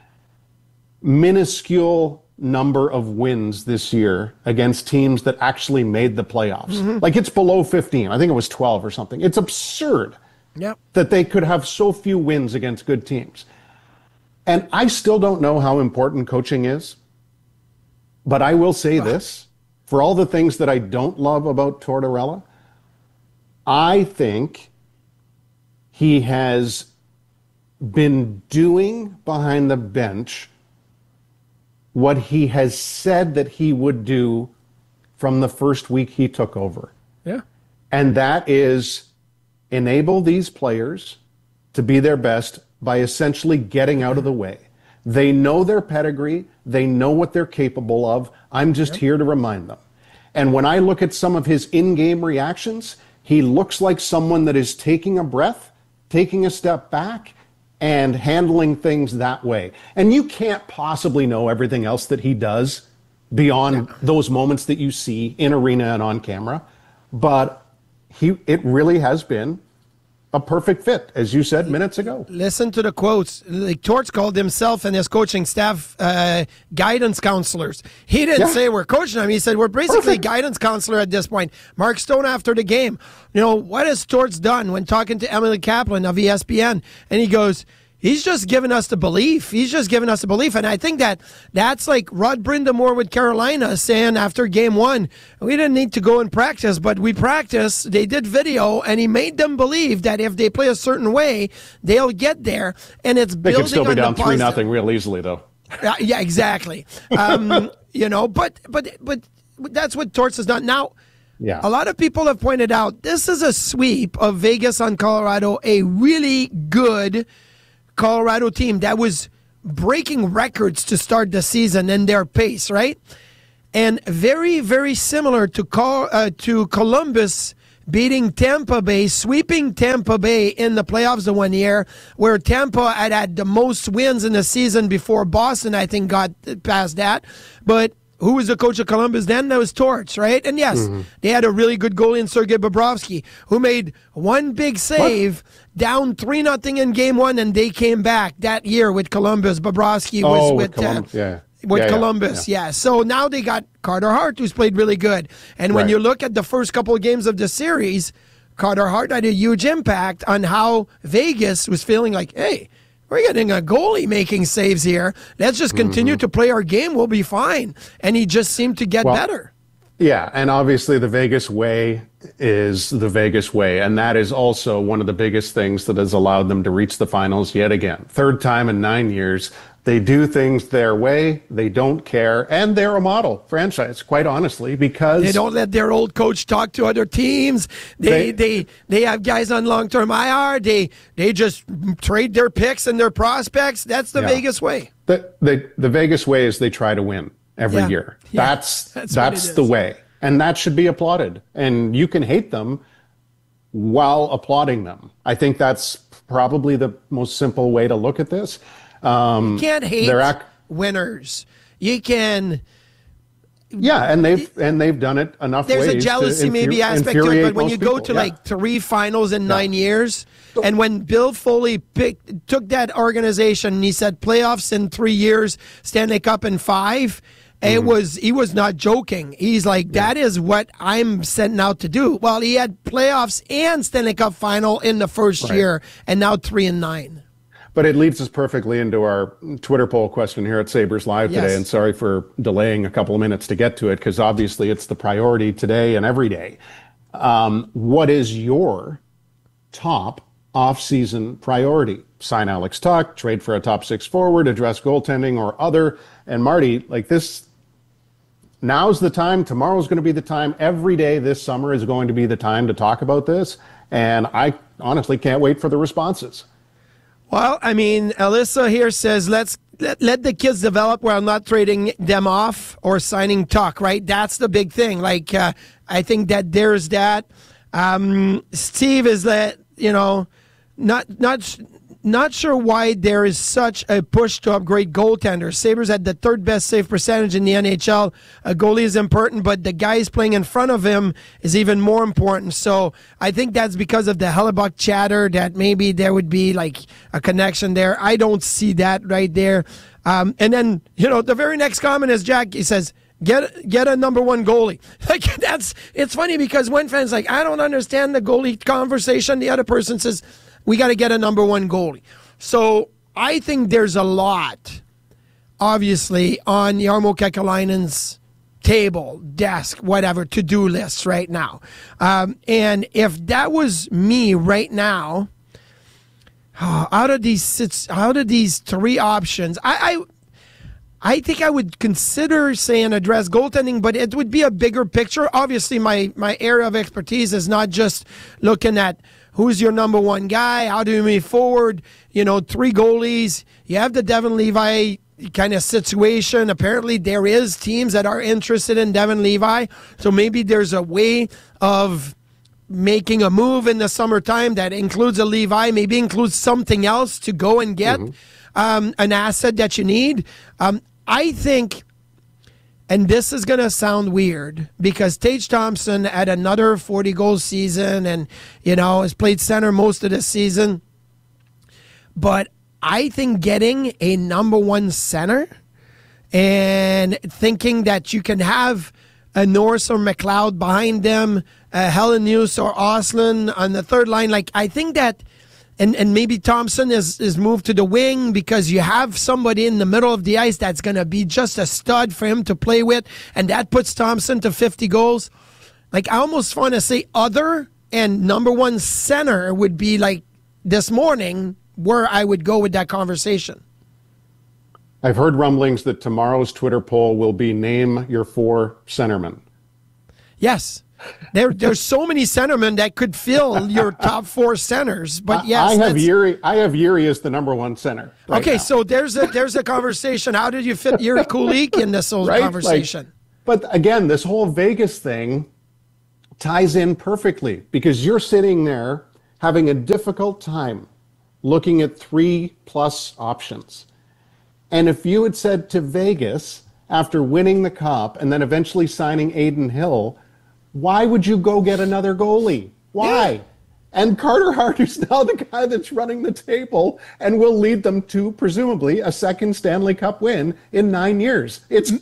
Minuscule number of wins this year against teams that actually made the playoffs. Mm-hmm. Like it's below fifteen. I think it was twelve or something. It's absurd Yep. that they could have so few wins against good teams. And I still don't know how important coaching is. But I will say this, for all the things that I don't love about Tortorella, I think he has been doing behind the bench what he has said that he would do from the first week he took over. Yeah. And that is enable these players to be their best by essentially getting out of the way. They know their pedigree. They know what they're capable of. I'm just here to remind them. And when I look at some of his in-game reactions, he looks like someone that is taking a breath, taking a step back, and handling things that way. And you can't possibly know everything else that he does beyond those moments that you see in arena and on camera. But he, it really has been a perfect fit, as you said minutes ago. Listen to the quotes. Like Torts called himself and his coaching staff uh, guidance counselors. He didn't Yeah. say we're coaching them. He said we're basically Perfect. guidance counselor at this point. Mark Stone after the game, you know, what has Torts done when talking to Emily Kaplan of E S P N? And he goes, He's just giving us the belief. He's just giving us the belief. And I think that that's like Rod Brindamore with Carolina saying after game one, we didn't need to go and practice, but we practiced. They did video, and he made them believe that if they play a certain way, they'll get there. And it's They building could still be on the down three positive. nothing real easily, though. Yeah, yeah, exactly. Um, you know, but but but that's what Torts has done. Now, Yeah. a lot of people have pointed out this is a sweep of Vegas on Colorado, a really good Colorado team that was breaking records to start the season in their pace, right? And very, very similar to Col- uh, to Columbus beating Tampa Bay, sweeping Tampa Bay in the playoffs the one year, where Tampa had had the most wins in the season before Boston, I think, got past that. But who was the coach of Columbus then? That was Torts, right? And yes, Mm-hmm. they had a really good goalie in Sergei Bobrovsky, who made one big save down three nothing in game one, and they came back that year with Columbus. Bobrovsky was Oh, with, with Columbus, uh, yeah. with Yeah, yeah, Columbus, yeah. yeah. So now they got Carter Hart, who's played really good. And when Right. you look at the first couple of games of the series, Carter Hart had a huge impact on how Vegas was feeling like, hey, we're getting a goalie making saves here. Let's just continue Mm-hmm. to play our game. We'll be fine. And he just seemed to get Well, better. Yeah, and obviously the Vegas way is the Vegas way, and that is also one of the biggest things that has allowed them to reach the finals yet again. Third time in nine years. They do things their way. They don't care, and they're a model franchise, quite honestly, because They don't let their old coach talk to other teams. They they they, they have guys on long term I R. They they just trade their picks and their prospects. That's the Yeah. Vegas way. The, the the Vegas way is they try to win every Yeah. year. Yeah. That's That's that's, what it the is. way, and that should be applauded. And you can hate them while applauding them. I think that's probably the most simple way to look at this. Um, You can't hate their ac- winners. You can. yeah, and they've and they've done it enough There's ways a jealousy to maybe infu- aspect to it, infuriate but when most you go people. to Yeah. like three finals in nine years, and when Bill Foley picked, took that organization and he said playoffs in three years, Stanley Cup in five. Mm-hmm. It was he was not joking. He's like, that is what I'm setting out to do. Well, he had playoffs and Stanley Cup final in the first Right. year, and now three and nine. But it leads us perfectly into our Twitter poll question here at Sabres Live Yes. today. And sorry for delaying a couple of minutes to get to it, because obviously it's the priority today and every day. Um, what is your top off-season priority? Sign Alex Tuch, trade for a top six forward, address goaltending or other. And Marty, like this, now's the time. Tomorrow's going to be the time. Every day this summer is going to be the time to talk about this. And I honestly can't wait for the responses. Well, I mean, Alyssa here says let's let, let the kids develop while not trading them off or signing Tuch, right? That's the big thing. Like, uh, I think that there's that. Um, Steve is that, you know, not not not sure why there is such a push to upgrade goaltenders. Sabres had the third best save percentage in the N H L. A goalie is important, but the guys playing in front of him is even more important. So I think that's because of the Hellebuck chatter that maybe there would be like a connection there. I don't see that right there. Um, and then, you know, the very next comment is Jack, he says, Get get a number one goalie. Like that's it's funny because one fan's like, I don't understand the goalie conversation. The other person says, we got to get a number one goalie. So I think there's a lot, obviously, on Jarmo Kekalainen's table, desk, whatever, to-do lists right now. Um, and if that was me right now, oh, out of these six, out of these three options, I, I I think I would consider saying address goaltending, but it would be a bigger picture. Obviously, my, my area of expertise is not just looking at who's your number one guy, how do you move forward, you know, three goalies. You have the Devin Levi kind of situation. Apparently, there is teams that are interested in Devin Levi, so maybe there's a way of making a move in the summertime that includes a Levi, maybe includes something else to go and get mm-hmm. um, an asset that you need. Um, I think, and this is going to sound weird, because Tage Thompson had another forty-goal season and, you know, has played center most of the season. But I think getting a number one center and thinking that you can have a Norris or McLeod behind them, a Helen Hughes or Oslin on the third line, like, I think that and, and maybe Thompson is, is moved to the wing because you have somebody in the middle of the ice that's going to be just a stud for him to play with, and that puts Thompson to fifty goals. Like, I almost want to say other and number one center would be like this morning where I would go with that conversation. I've heard rumblings that tomorrow's Twitter poll will be name your four centermen. Yes. There, there's so many centermen that could fill your top four centers, but yes, I have that's- Yuri. I have Yuri as the number one center. Right okay, now. so there's a there's a conversation. How did you fit Yuri Kulik in this whole Right? conversation? Like, but again, this whole Vegas thing ties in perfectly because you're sitting there having a difficult time looking at three plus options. And if you had said to Vegas after winning the Cup and then eventually signing Adin Hill, why would you go get another goalie? Why? Yeah. And Carter Hart, who's now the guy that's running the table and will lead them to, presumably, a second Stanley Cup win in nine years. It's...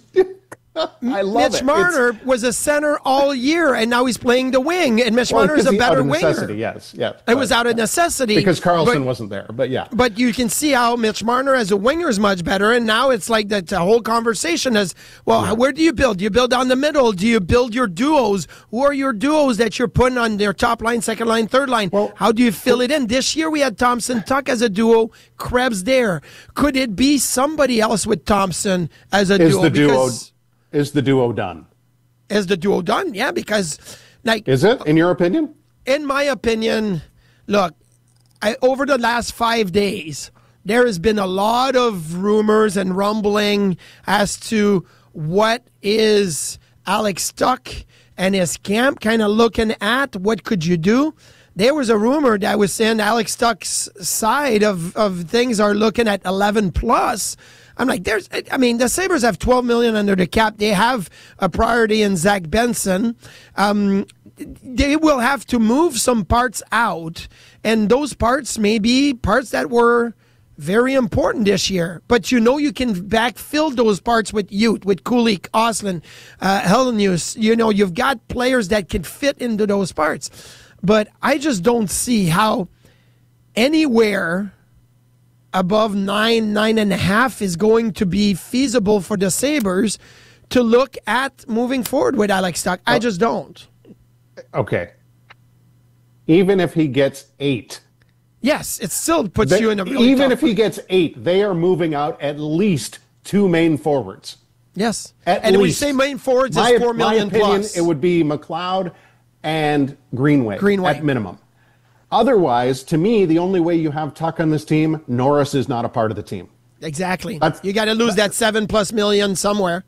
I love Mitch it. Marner it's, was a center all year, and now he's playing the wing, and Mitch well, Marner is a better out of winger. Necessity, yes, yes. It but, was out of necessity. Because Carlson but, wasn't there, but yeah. But you can see how Mitch Marner as a winger is much better, and now it's like that the whole conversation is, well, yeah. where do you build? Do you build down the middle? Do you build your duos? Who are your duos that you're putting on their top line, second line, third line? Well, how do you fill it in? This year we had Thompson Tuck as a duo, Krebs there. Could it be somebody else with Thompson as a is duo? The duo because, Is the duo done? Is the duo done? Yeah, because like is it in your opinion? In my opinion, look, I, over the last five days, there has been a lot of rumors and rumbling as to what is Alex Tuch and his camp kind of looking at. What could you do? There was a rumor that was saying Alex Tuch's side of, of things are looking at eleven plus. I'm like, there's, I mean, the Sabres have twelve million under the cap. They have a priority in Zach Benson. Um, they will have to move some parts out, and those parts may be parts that were very important this year. But you know you can backfill those parts with youth, with Kulik, Ostlund, uh, Helenius. You know, you've got players that can fit into those parts. But I just don't see how anywhere above nine, nine and a half is going to be feasible for the Sabres to look at moving forward with Alex Tuch. I just don't. Okay. Even if he gets eight. Yes, it still puts they, you in a really Even tough if he gets eight, they are moving out at least two main forwards. Yes. At and least. we say main forwards my, is four million my opinion, plus. It would be McLeod and Greenway, Greenway at minimum. Otherwise, to me, the only way you have Tuch on this team, Norris is not a part of the team. Exactly. That's, you got to lose that seven plus million somewhere.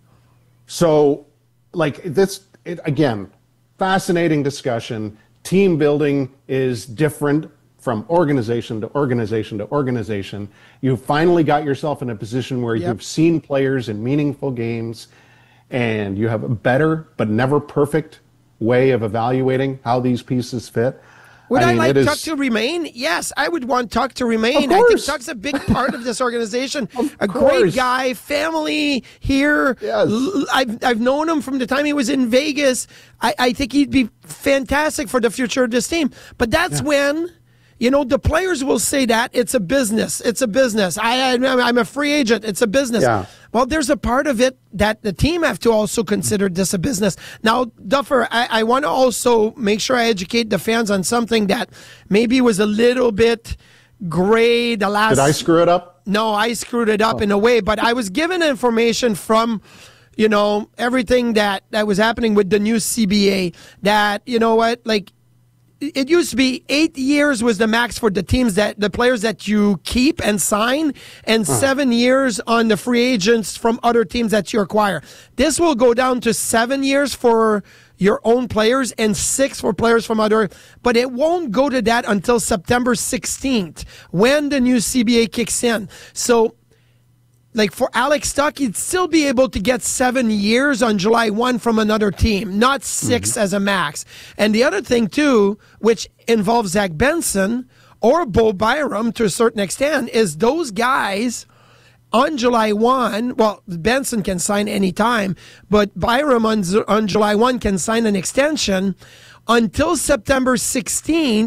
So, like this, it, again, fascinating discussion. Team building is different from organization to organization to organization. You finally got yourself in a position where yep. you've seen players in meaningful games, and you have a better but never perfect way of evaluating how these pieces fit. Would I, I mean, like is, Tuch to remain? Yes, I would want Tuch to remain. I think Tuch's a big part of this organization. a course. great guy, family here. Yes. I've I've known him from the time he was in Vegas. I, I think he'd be fantastic for the future of this team. But that's yeah. when, you know, the players will say that it's a business. It's a business. I, I I'm a free agent. It's a business. Yeah. Well, there's a part of it that the team have to also consider this a business. Now, Duffer, I, I want to also make sure I educate the fans on something that maybe was a little bit gray the last... Did I screw it up? No, I screwed it up oh. in a way, but I was given information from, you know, everything that, that was happening with the new C B A that, you know what, like, it used to be eight years was the max for the teams that the players that you keep and sign, and uh-huh. seven years on the free agents from other teams that you acquire. This will go down to seven years for your own players and six for players from other, but it won't go to that until September sixteenth when the new C B A kicks in. So, like for Alex Tuch, he'd still be able to get seven years on July first from another team, not six mm-hmm. as a max. And the other thing, too, which involves Zach Benson or Bo Byram to a certain extent, is those guys on July first, well, Benson can sign anytime, but Byram on, on July first can sign an extension until September sixteenth.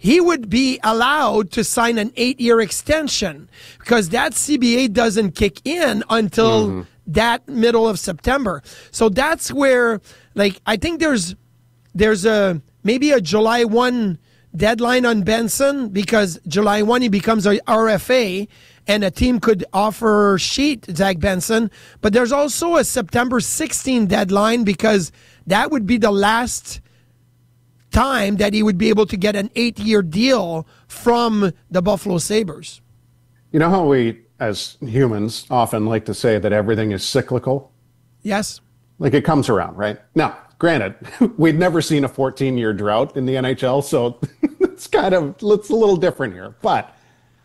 he would be allowed to sign an eight-year extension because that C B A doesn't kick in until mm-hmm. that middle of September. So that's where, like, I think there's there's a maybe a July first deadline on Benson because July first he becomes a R F A and a team could offer sheet Zach Benson. But there's also a September sixteenth deadline because that would be the last time that he would be able to get an eight-year deal from the Buffalo Sabres. You know how we, as humans, often like to say that everything is cyclical? Yes. Like it comes around, right? Now, granted, we'd never seen a fourteen-year drought in the N H L, so it's kind of, it's a little different here. But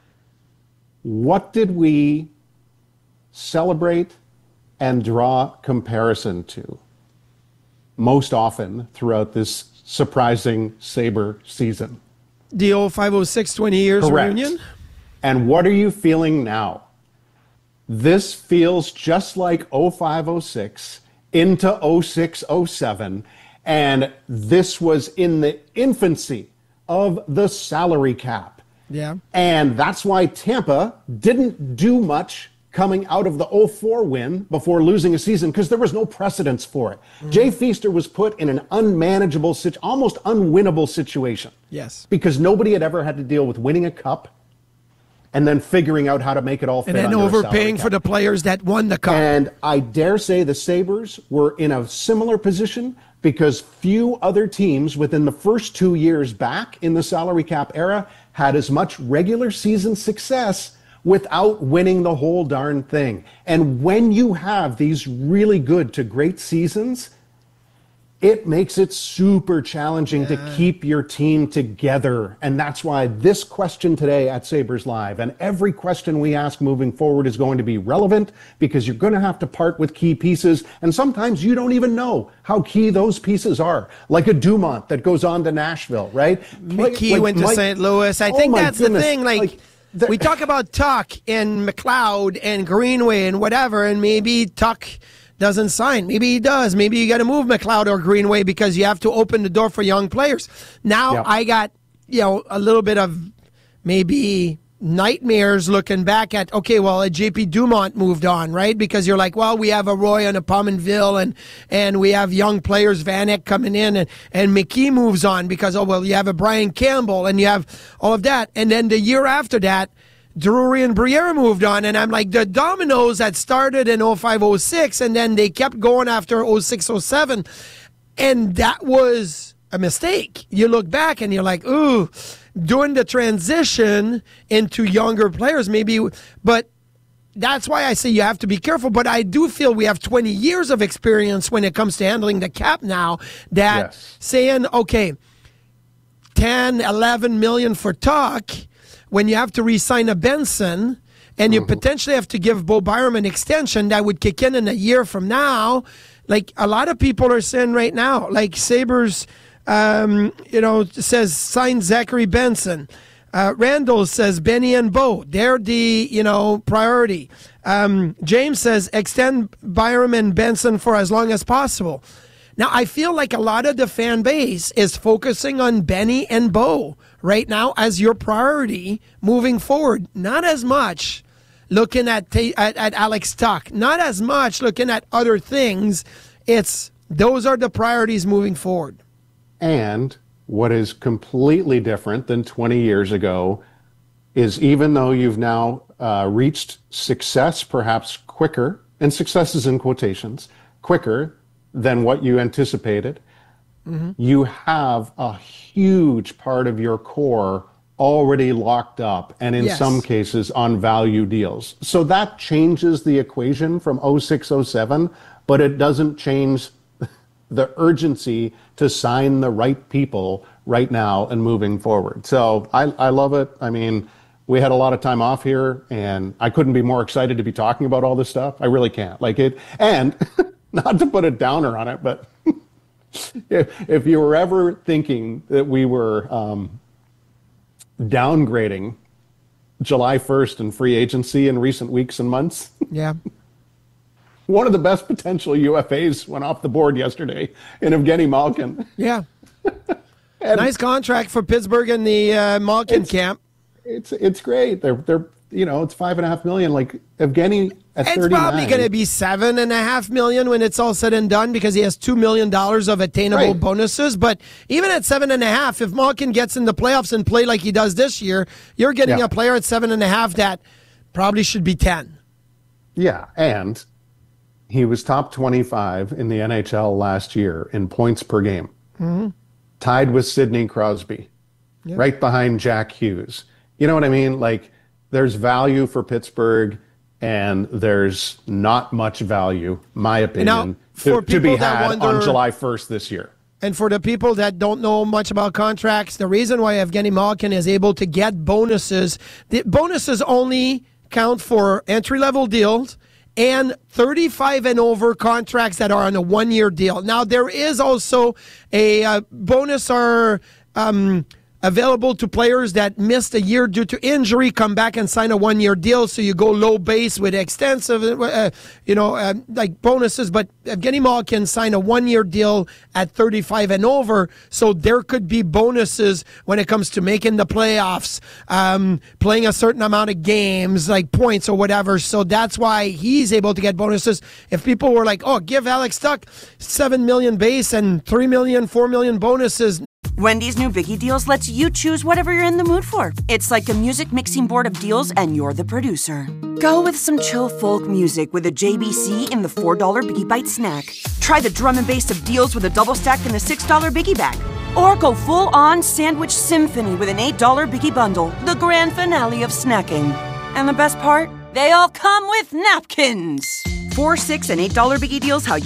what did we celebrate and draw comparison to most often throughout this surprising Sabre season? The oh five oh six twenty years Correct. Reunion? And what are you feeling now? This feels just like oh five oh six into oh six oh seven, and this was in the infancy of the salary cap. Yeah. And that's why Tampa didn't do much coming out of the oh four win before losing a season because there was no precedence for it. Mm-hmm. Jay Feaster was put in an unmanageable, almost unwinnable situation. Yes. Because nobody had ever had to deal with winning a cup and then figuring out how to make it all fit. And then overpaying for the players that won the cup. And I dare say the Sabres were in a similar position because few other teams within the first two years back in the salary cap era had as much regular season success without winning the whole darn thing. And when you have these really good to great seasons, it makes it super challenging yeah. to keep your team together. And that's why this question today at Sabres Live and every question we ask moving forward is going to be relevant because you're going to have to part with key pieces. And sometimes you don't even know how key those pieces are. Like a Dumont that goes on to Nashville, right? McKee like, went to Mike, Saint Louis. I oh think that's goodness. the thing. Like, like the, we talk about Tuck and McLeod and Greenway and whatever, and maybe Tuck doesn't sign. Maybe he does. Maybe you got to move McLeod or Greenway because you have to open the door for young players. Now yep. I got, you know, a little bit of maybe nightmares looking back at, okay, well, a J P Dumont moved on, right? Because you're like, well, we have a Roy and a Pominville and and we have young players, Vanek coming in, and, and McKee moves on because, oh, well, you have a Brian Campbell and you have all of that. And then the year after that, Drury and Briere moved on, and I'm like, the dominoes that started in oh five oh six, and then they kept going after oh six oh seven, and that was a mistake. You look back, and you're like, ooh, doing the transition into younger players, maybe, but that's why I say you have to be careful, but I do feel we have twenty years of experience when it comes to handling the cap now, that yes. saying, okay, ten, eleven million for Tuck, when you have to re-sign a Benson and you mm-hmm. potentially have to give Bo Byram an extension that would kick in in a year from now, like a lot of people are saying right now, like Sabres, um, you know, says sign Zachary Benson. Uh, Randall says Benny and Bo. They're the, you know, priority. Um, James says extend Byram and Benson for as long as possible. Now, I feel like a lot of the fan base is focusing on Benny and Bo right now as your priority moving forward. Not as much looking at, at, at Alex Tuck. Not as much looking at other things. It's those are the priorities moving forward. And what is completely different than twenty years ago is even though you've now uh, reached success perhaps quicker, and success is in quotations, quicker than what you anticipated, mm-hmm. you have a huge part of your core already locked up and in yes. some cases on value deals. So that changes the equation from oh six oh seven, but it doesn't change the urgency to sign the right people right now and moving forward. So I, I love it. I mean, we had a lot of time off here and I couldn't be more excited to be talking about all this stuff. I really can't. Like it, and not to put a downer on it, but if, if you were ever thinking that we were um, downgrading July first and free agency in recent weeks and months. Yeah. One of the best potential U F As went off the board yesterday in Evgeny Malkin. Yeah. Nice contract for Pittsburgh in the uh, Malkin camp. It's it's great. They're they're you know it's five and a half million. Like Evgeny at It's thirty-nine. probably going to be seven and a half million when it's all said and done because he has two million dollars of attainable Right. bonuses. But even at seven and a half, if Malkin gets in the playoffs and play like he does this year, you're getting Yeah. a player at seven and a half that probably should be ten. Yeah, and he was top twenty-five in the N H L last year in points per game, Mm-hmm. tied with Sidney Crosby, Yeah. right behind Jack Hughes. You know what I mean? Like, there's value for Pittsburgh, and there's not much value, my opinion, Now, to, for to be people that had on wonder- July first this year. And for the people that don't know much about contracts, the reason why Evgeny Malkin is able to get bonuses, the bonuses only count for entry-level deals and thirty-five and over contracts that are on a one-year deal. Now, there is also a uh, bonus or um, available to players that missed a year due to injury, come back and sign a one-year deal. So you go low base with extensive, uh, you know, uh, like bonuses. But Evgeny Malkin signed a one-year deal at thirty-five and over. So there could be bonuses when it comes to making the playoffs, um, playing a certain amount of games, like points or whatever. So that's why he's able to get bonuses. If people were like, oh, give Alex Tuch seven million base and three million, four million bonuses. Wendy's new Biggie Deals lets you choose whatever you're in the mood for. It's like a music mixing board of deals, and you're the producer. Go with some chill folk music with a J B C in the four dollar Biggie Bite snack. Try the drum and bass of deals with a double stack in the six dollar Biggie Bag. Or go full-on sandwich symphony with an eight dollar Biggie Bundle, the grand finale of snacking. And the best part? They all come with napkins. Four, six, and eight dollar Biggie Deals, how